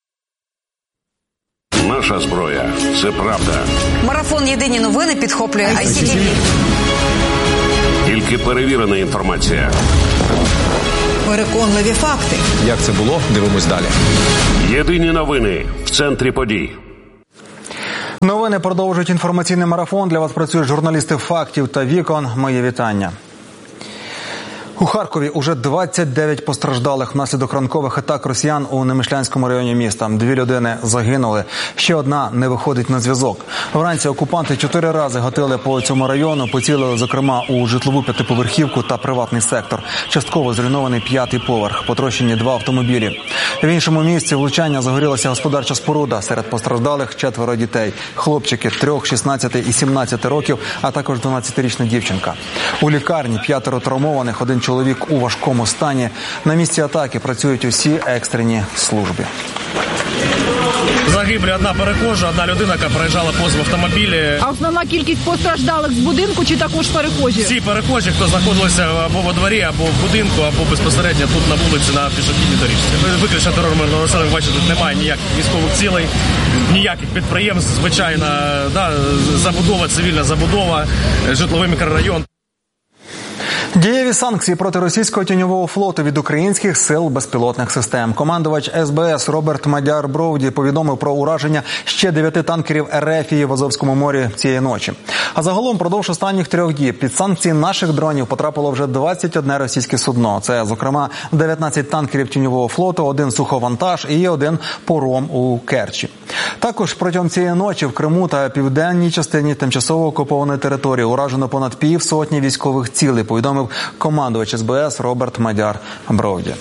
P: Наша зброя – це правда.
R: Марафон «Єдині новини» підхоплює ай сі ті ві.
P: Тільки перевірена інформація.
R: Переконливі факти.
B: Як це було? Дивимось далі.
P: Єдині новини в центрі подій.
N: Новини продовжують інформаційний марафон. Для вас працюють журналісти «Фактів» та «Вікон». Мої вітання. У Харкові уже двадцять дев'ять постраждалих внаслідок ранкових атак росіян у Немишлянському районі міста. Дві людини загинули, ще одна не виходить на зв'язок. Вранці окупанти чотири рази гатили по цьому району, поцілили, зокрема, у житлову п'ятиповерхівку та приватний сектор. Частково зруйнований п'ятий поверх, потрощені два автомобілі. В іншому місці влучання загорілася господарча споруда. Серед постраждалих четверо дітей. Хлопчики трьох, шістнадцяти і сімнадцяти років, а також дванадцятирічна дівчинка. У лікарні п'ятеро травмованих, один чоловік у важкому стані. На місці атаки працюють усі екстрені служби.
S: Загибли одна перехожа, одна людина, яка проїжджала повз в автомобілі.
Y: А основна кількість постраждалих з будинку чи також перехожі?
S: Всі перехожі, хто знаходилися або во дворі, або в будинку, або безпосередньо тут на вулиці на пішохідній доріжці. Виключно терор мирного населення, бачите, тут немає ніяких військових цілей, ніяких підприємств, звичайна да, забудова, цивільна забудова, житловий мікрорайон.
N: Дієві санкції проти російського тіньового флоту від українських сил безпілотних систем. Командувач ес бе ес Роберт Мадяр Броуді повідомив про ураження ще дев'яти танкерів РФ в Азовському морі цієї ночі. А загалом продовж останніх трьох діб під санкції наших дронів потрапило вже двадцять одне російське судно. Це, зокрема, дев'ятнадцять танкерів тіньового флоту, один суховантаж і один пором у Керчі. Також протягом цієї ночі в Криму та південній частині тимчасово окупованої території уражено понад півсотні військових цілей, повідомив командувач ес бе ес Роберт Мадяр Броуді.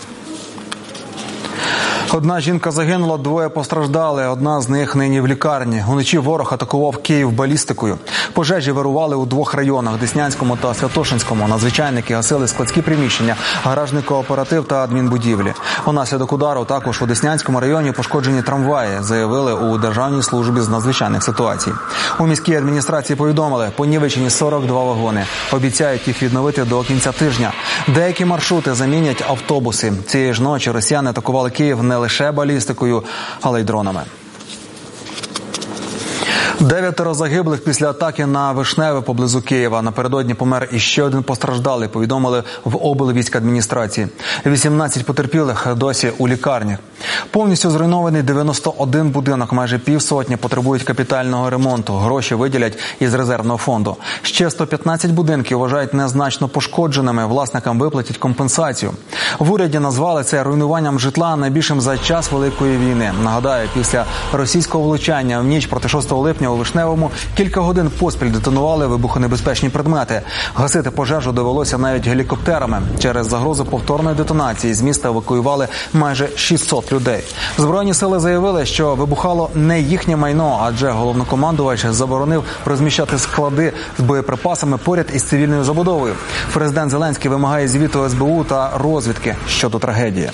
N: Одна жінка загинула, двоє постраждали, одна з них нині в лікарні. Уночі ворог атакував Київ балістикою. Пожежі вирували у двох районах – Деснянському та Святошинському. Надзвичайники гасили складські приміщення, гаражний кооператив та адмінбудівлі. Унаслідок удару також у Деснянському районі пошкоджені трамваї, заявили у Державній службі з надзвичайних ситуацій. У міській адміністрації повідомили, понівечені сорок два вагони. Обіцяють їх відновити до кінця тижня. Деякі маршрути замінять автобуси. Цієї ж ночі росіяни атакували Київ не лише балістикою, але й дронами. Дев'ятеро загиблих після атаки на Вишневе поблизу Києва. Напередодні помер іще один постраждалий, повідомили в облвійськадміністрації. вісімнадцять потерпілих досі у лікарнях. Повністю зруйнований дев'яносто один будинок, майже півсотні потребують капітального ремонту. Гроші виділять із резервного фонду. Ще сто п'ятнадцять будинків вважають незначно пошкодженими, власникам виплатять компенсацію. В уряді назвали це руйнуванням житла найбільшим за час Великої війни. Нагадаю, після російського влучання в ніч проти шостого липня у Вишневому кілька годин поспіль детонували вибухонебезпечні предмети. Гасити пожежу довелося навіть гелікоптерами. Через загрозу повторної детонації з міста евакуювали майже шістсот людей. Збройні сили заявили, що вибухало не їхнє майно, адже головнокомандувач заборонив розміщати склади з боєприпасами поряд із цивільною забудовою. Президент Зеленський вимагає звіту ес бе у та розвідки щодо трагедії.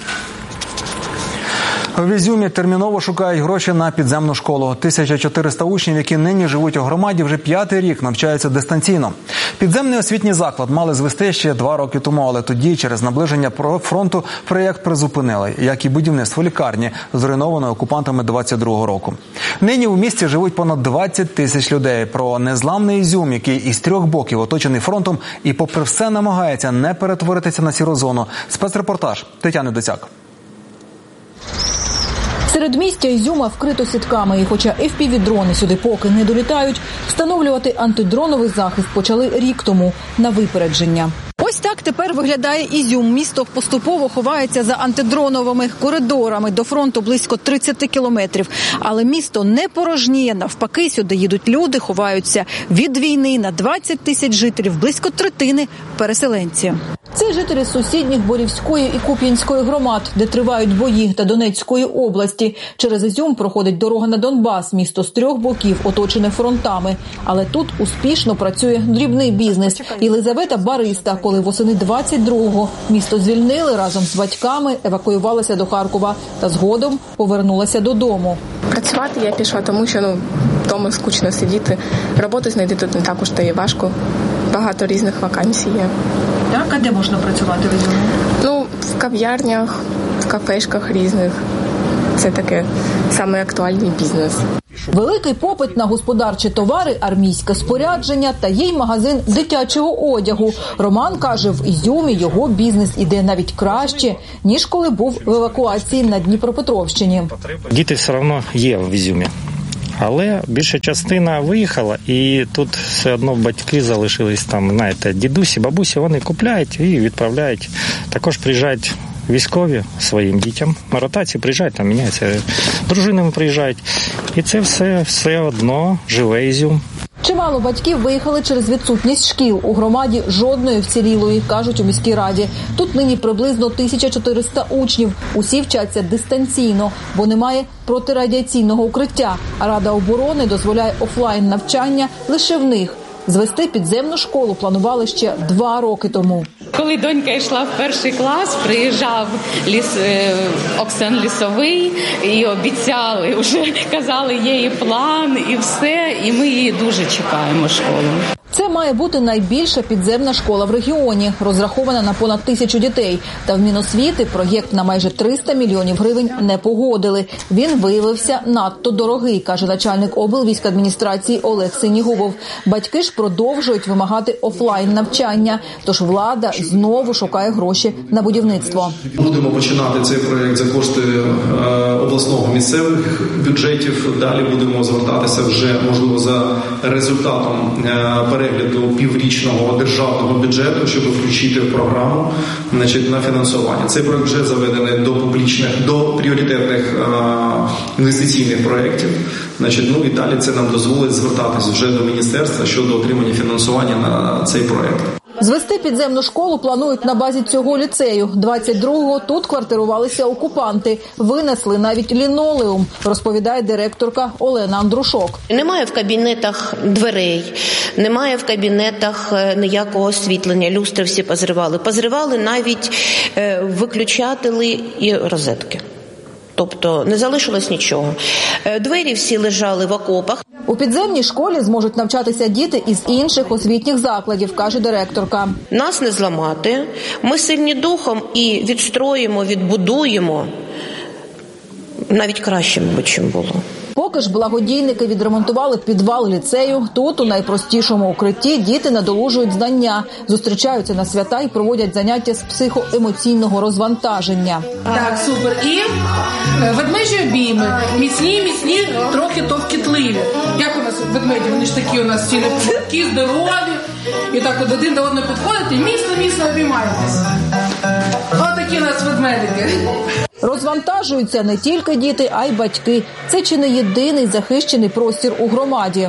N: В Ізюмі терміново шукають гроші на підземну школу. тисяча чотириста учнів, які нині живуть у громаді, вже п'ятий рік навчаються дистанційно. Підземний освітній заклад мали звести ще два роки тому, але тоді через наближення фронту проєкт призупинили, як і будівництво лікарні, зруйнованої окупантами двадцять другого року. Нині у місті живуть понад двадцять тисяч людей. Про незламний Ізюм, який із трьох боків оточений фронтом і попри все намагається не перетворитися на сіру зону. Спецрепортаж Тетяни Доцяк.
T: Середмістя Ізюма вкрито сітками, і хоча еф пі ві-дрони сюди поки не долітають, встановлювати антидроновий захист почали рік тому на випередження. Ось так тепер виглядає Ізюм. Місто поступово ховається за антидроновими коридорами. До фронту близько тридцять кілометрів. Але місто не порожніє. Навпаки, сюди їдуть люди, ховаються від війни. На двадцять тисяч жителів, близько третини – переселенці. Це жителі сусідніх Борівської і Куп'янської громад, де тривають бої, та Донецької області. Через Ізюм проходить дорога на Донбас. Місто з трьох боків оточене фронтами. Але тут успішно працює дрібний бізнес. Єлизавета Бариста, коли восени двадцять другого місто звільнили, разом з батьками евакуювалася до Харкова та згодом повернулася додому.
U: Працювати я пішла, тому що ну, вдома скучно сидіти. Роботу знайти тут не так уж та і важко.
Y: багато різних вакансій є.
T: Так, а де можна працювати в Ізюмі?
Y: Ну, в кав'ярнях, в кафешках різних. Це таке саме актуальний бізнес.
T: Великий попит на господарчі товари, армійське спорядження та є й магазин дитячого одягу. Роман каже, в Ізюмі його бізнес іде навіть краще, ніж коли був в евакуації на Дніпропетровщині.
A: Діти все одно є в Ізюмі. Але більша частина виїхала, і тут все одно батьки залишились там, знаєте, дідусі, бабусі, вони купляють і відправляють. Також приїжджають військові своїм дітям. На ротації приїжджають, там міняються, дружинами приїжджають. І це все, все одно живе Ізюм.
T: Чимало батьків виїхали через відсутність шкіл. У громаді жодної вцілілої, кажуть у міській раді. Тут нині приблизно тисяча чотириста учнів. Усі вчаться дистанційно, бо немає протирадіаційного укриття. А Рада оборони дозволяє офлайн навчання лише в них. Звести підземну школу планували ще два роки тому.
C: Коли донька йшла в перший клас, приїжджав ліс, е, Оксан Лісовий і обіцяли, вже казали, є і план, і все, і ми її дуже чекаємо, школу.
T: Це має бути найбільша підземна школа в регіоні, розрахована на понад тисячу дітей. Та в Міносвіти проєкт на майже триста мільйонів гривень не погодили. Він виявився надто дорогий, каже начальник облвійськадміністрації Олег Синігубов. Батьки ж продовжують вимагати офлайн-навчання, тож влада знову шукає гроші на будівництво.
U: Будемо починати цей проєкт за кошти обласного, місцевих бюджетів. Далі будемо звертатися вже, можливо, за результатом перегляду піврічного державного бюджету, щоб включити в програму, значить, на фінансування. Цей проект вже заведений до публічних, до пріоритетних а, інвестиційних проєктів. Значить, ну і далі це нам дозволить звертатись вже до міністерства щодо отримання фінансування на цей проєкт.
T: Звести підземну школу планують на базі цього ліцею. двадцять другого тут квартирувалися окупанти. Винесли навіть лінолеум, розповідає директорка Олена Андрушок.
V: Немає в кабінетах дверей, немає в кабінетах ніякого освітлення. Люстри всі позривали. Позривали навіть виключателі і розетки. Тобто не залишилось нічого. Двері всі лежали в окопах.
T: У підземній школі зможуть навчатися діти із інших освітніх закладів, каже директорка.
V: Нас не зламати, ми сильні духом і відстроїмо, відбудуємо навіть краще, мабуть, чим було.
T: Поки ж благодійники відремонтували підвал ліцею, тут у найпростішому укритті діти надолужують знання, зустрічаються на свята і проводять заняття з психоемоційного розвантаження.
X: Так, супер. І ведмежі обійми. Міцні, міцні, трохи товкітливі. Як у нас ведмеді? Вони ж такі у нас всі такі здорові. І так от один до одного підходите і міцно-міцно обіймаєтесь. Отакі у нас ведмедики.
T: Розвантажуються не тільки діти, а й батьки. Це чи не єдиний захищений простір у громаді.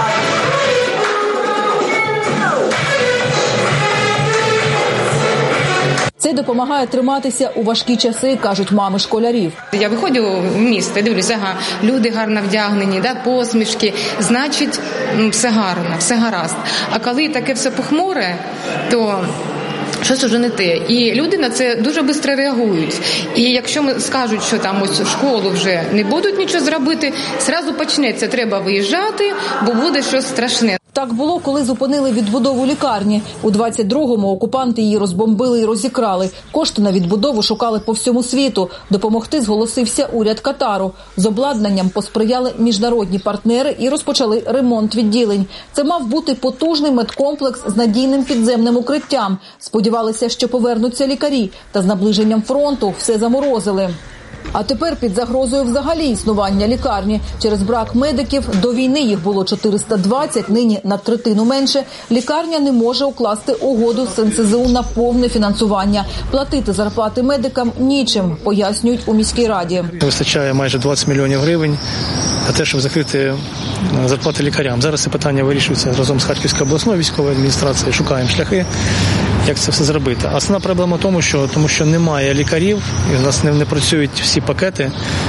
T: Це допомагає триматися у важкі часи, кажуть мами школярів.
C: Я виходжу в місто, дивлюся, ага, люди гарно вдягнені, да, посмішки, значить, все гарно, все гаразд. А коли таке все похмуре, то щось уже не те. І люди на це дуже швидко реагують. І якщо ми скажуть, що там ось в школу вже не будуть нічого зробити, одразу почнеться, треба виїжджати, бо буде щось страшне.
T: Так було, коли зупинили відбудову лікарні. У двадцять другому окупанти її розбомбили і розікрали. Кошти на відбудову шукали по всьому світу. Допомогти зголосився уряд Катару. З обладнанням посприяли міжнародні партнери і розпочали ремонт відділень. Це мав бути потужний медкомплекс з надійним підземним укриттям. Сподівалися, що повернуться лікарі. Та з наближенням фронту все заморозили. А тепер під загрозою взагалі існування лікарні. Через брак медиків, до війни їх було чотириста двадцять, нині на третину менше, лікарня не може укласти угоду з ен ес зе у на повне фінансування. Платити зарплати медикам нічим, пояснюють у міській раді.
Z: Вистачає майже двадцять мільйонів гривень на те, щоб закрити зарплати лікарям. Зараз це питання вирішується разом з Харківською обласною військовою адміністрацією. Шукаємо шляхи, як це все зробити. Основна проблема в тому, що, тому що немає лікарів, і у нас не, не працюють всі пакети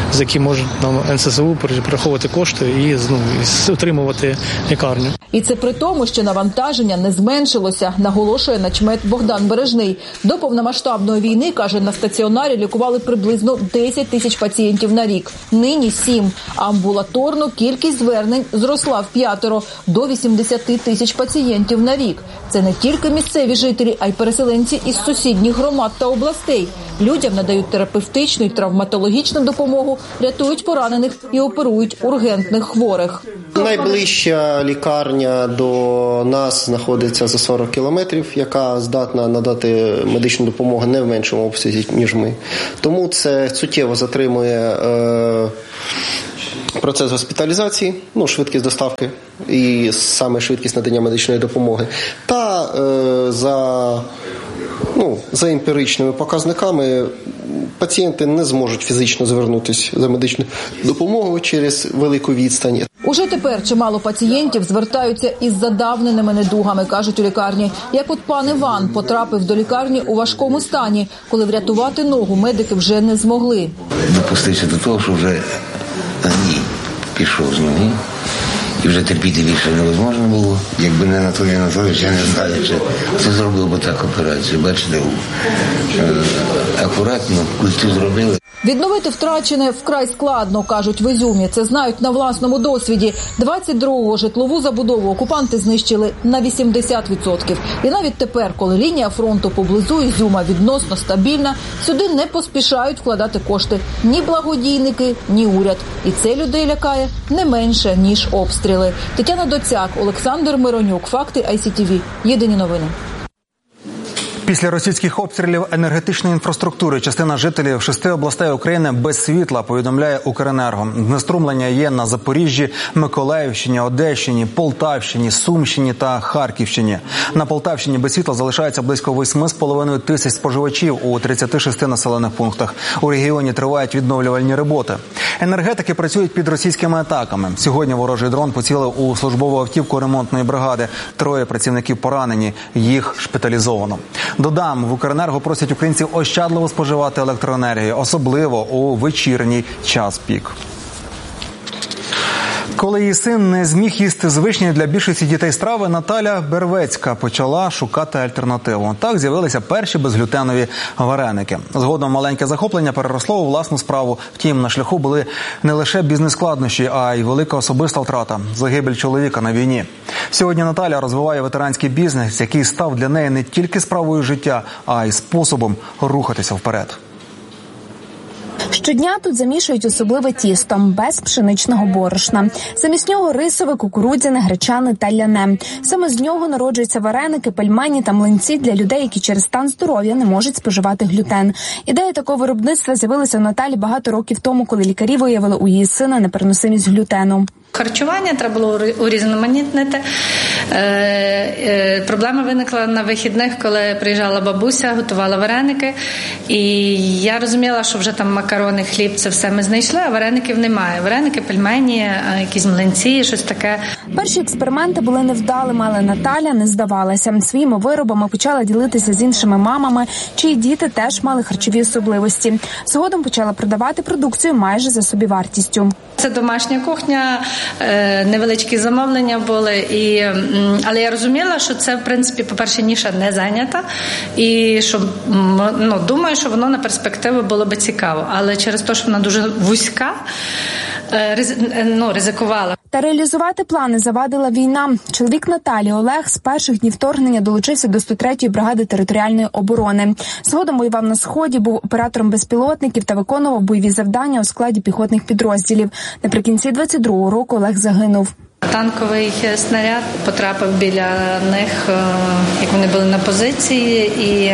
Z: за які можуть нам ен ес ес у перераховувати кошти і, ну, і утримувати лікарню.
T: І це при тому, що навантаження не зменшилося, наголошує начмет Богдан Бережний. До повномасштабної війни, каже, на стаціонарі лікували приблизно десять тисяч пацієнтів на рік. Нині сім. Амбулаторно кількість звернень зросла в п'ятеро до вісімдесят тисяч пацієнтів на рік. Це не тільки місцеві жителі, а й переселенці із сусідніх громад та областей. Людям надають терапевтичну і травматологічну допомогу, рятують поранених і оперують ургентних хворих.
D: Найближча лікарня до нас знаходиться за сорок кілометрів, яка здатна надати медичну допомогу не в меншому обсязі, ніж ми. Тому це суттєво затримує е, процес госпіталізації, ну, швидкість доставки і саме швидкість надання медичної допомоги. Та е, за, ну, за емпіричними показниками пацієнти не зможуть фізично звернутися за медичною допомогою через велику відстань.
T: Уже тепер чимало пацієнтів звертаються із задавненими недугами, кажуть у лікарні. Як от пан Іван потрапив до лікарні у важкому стані, коли врятувати ногу медики вже не змогли.
E: Допустився до того, що вже гній пішов з ноги. І вже терпіти більше невозможно було. Якби не Анатолій Анатолійович, я не знаю, чи це зробив би так операцію. Бачите, акуратно культу зробили.
T: Відновити втрачене вкрай складно, кажуть в Ізюмі. Це знають на власному досвіді. двадцять другого житлову забудову окупанти знищили на вісімдесят відсотків. І навіть тепер, коли лінія фронту поблизу Ізюма відносно стабільна, сюди не поспішають вкладати кошти ні благодійники, ні уряд. І це людей лякає не менше, ніж обстріли. Тетяна Доцяк, Олександр Миронюк. Факти ай сі ті ві. Єдині новини.
N: Після російських обстрілів енергетичної інфраструктури частина жителів шести областей України без світла, повідомляє Укренерго. Знеструмлення є на Запоріжжі, Миколаївщині, Одещині, Полтавщині, Сумщині та Харківщині. На Полтавщині без світла залишається близько восьми з половиною тисяч споживачів у тридцяти шести населених пунктах. У регіоні тривають відновлювальні роботи. Енергетики працюють під російськими атаками. Сьогодні ворожий дрон поцілив у службову автівку ремонтної бригади. Троє працівників поранені, їх шпиталізовано. Додам, в Укренерго просять українців ощадливо споживати електроенергію, особливо у вечірній час пік. Коли її син не зміг їсти звичні для більшості дітей страви, Наталя Бервецька почала шукати альтернативу. Так з'явилися перші безглютенові вареники. Згодом маленьке захоплення переросло у власну справу. Втім, на шляху були не лише бізнес-складнощі, а й велика особиста втрата – загибель чоловіка на війні. Сьогодні Наталя розвиває ветеранський бізнес, який став для неї не тільки справою життя, а й способом рухатися вперед.
I: Щодня тут замішують особливе тісто, без пшеничного борошна. Замість нього рисове, кукурудзяне, гречане та ляне. Саме з нього народжуються вареники, пельмені та млинці для людей, які через стан здоров'я не можуть споживати глютен. Ідея такого виробництва з'явилася у Наталі багато років тому, коли лікарі виявили у її сина непереносимість глютену.
J: Харчування треба було урізноманітнити. Е, е, проблема виникла на вихідних, коли приїжджала бабуся, готувала вареники. І я розуміла, що вже там макарони, хліб, це все ми знайшли, а вареників немає. Вареники, пельмені, якісь млинці, щось таке.
I: Перші експерименти були невдалими, але Наталя не здавалася. Своїми виробами почала ділитися з іншими мамами, чиї діти теж мали харчові особливості. Згодом почала продавати продукцію майже за собівартістю.
J: Це домашня кухня, невеличкі замовлення були, і, але я розуміла, що це, в принципі, по-перше, ниша не зайнята, і що, ну, думаю, що воно на перспективу було би цікаво. Але через те, що вона дуже вузька, ну, ризикувала.
I: Та реалізувати плани завадила війна. Чоловік Наталі, Олег, з перших днів вторгнення долучився до сто третьої бригади територіальної оборони. Згодом воював на Сході, був оператором безпілотників та виконував бойові завдання у складі піхотних підрозділів. Наприкінці двадцять другого року Олег загинув.
J: Танковий снаряд потрапив біля них, як вони були на позиції, і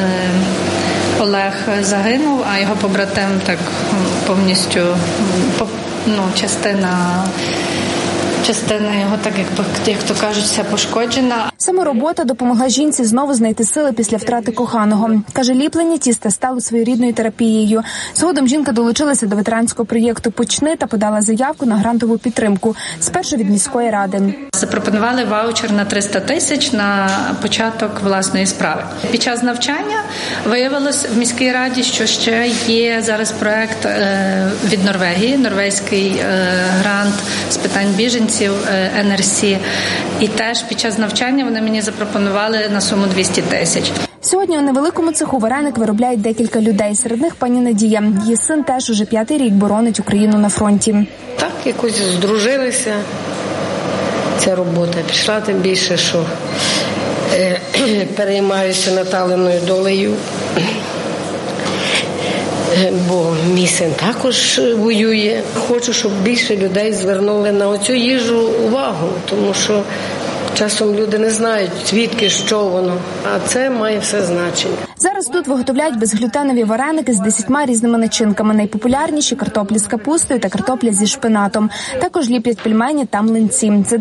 J: Олег загинув, а його побратим так повністю, ну, частина Частина його, так якби, як то кажуть, вся пошкоджена.
I: Саме робота допомогла жінці знову знайти сили після втрати коханого. Каже, ліплення тіста стало своєрідною терапією. Згодом жінка долучилася до ветеранського проєкту «Почни» та подала заявку на грантову підтримку. Спершу від міської ради.
J: Запропонували ваучер на триста тисяч на початок власної справи. Під час навчання виявилось в міській раді, що ще є зараз проект від Норвегії, норвезький грант з питань біженців ен ар сі. І теж під час навчання вони мені запропонували на суму двісті тисяч.
I: Сьогодні у невеликому цеху вареник виробляють декілька людей. Серед них пані Надія. Її син теж уже п'ятий рік боронить Україну на фронті.
G: Так, якось здружилися. Ця робота пішла, тим більше, що е, переймаюся Наталиною долею, бо мій син також воює. Хочу, щоб більше людей звернули на оцю їжу увагу, тому що часом люди не знають, звідки, що воно, а це має все значення.
I: Зараз тут виготовляють безглютенові вареники з десятьма різними начинками. Найпопулярніші – картоплі з капустою та картопля зі шпинатом. Також ліплять пельмені та млинці.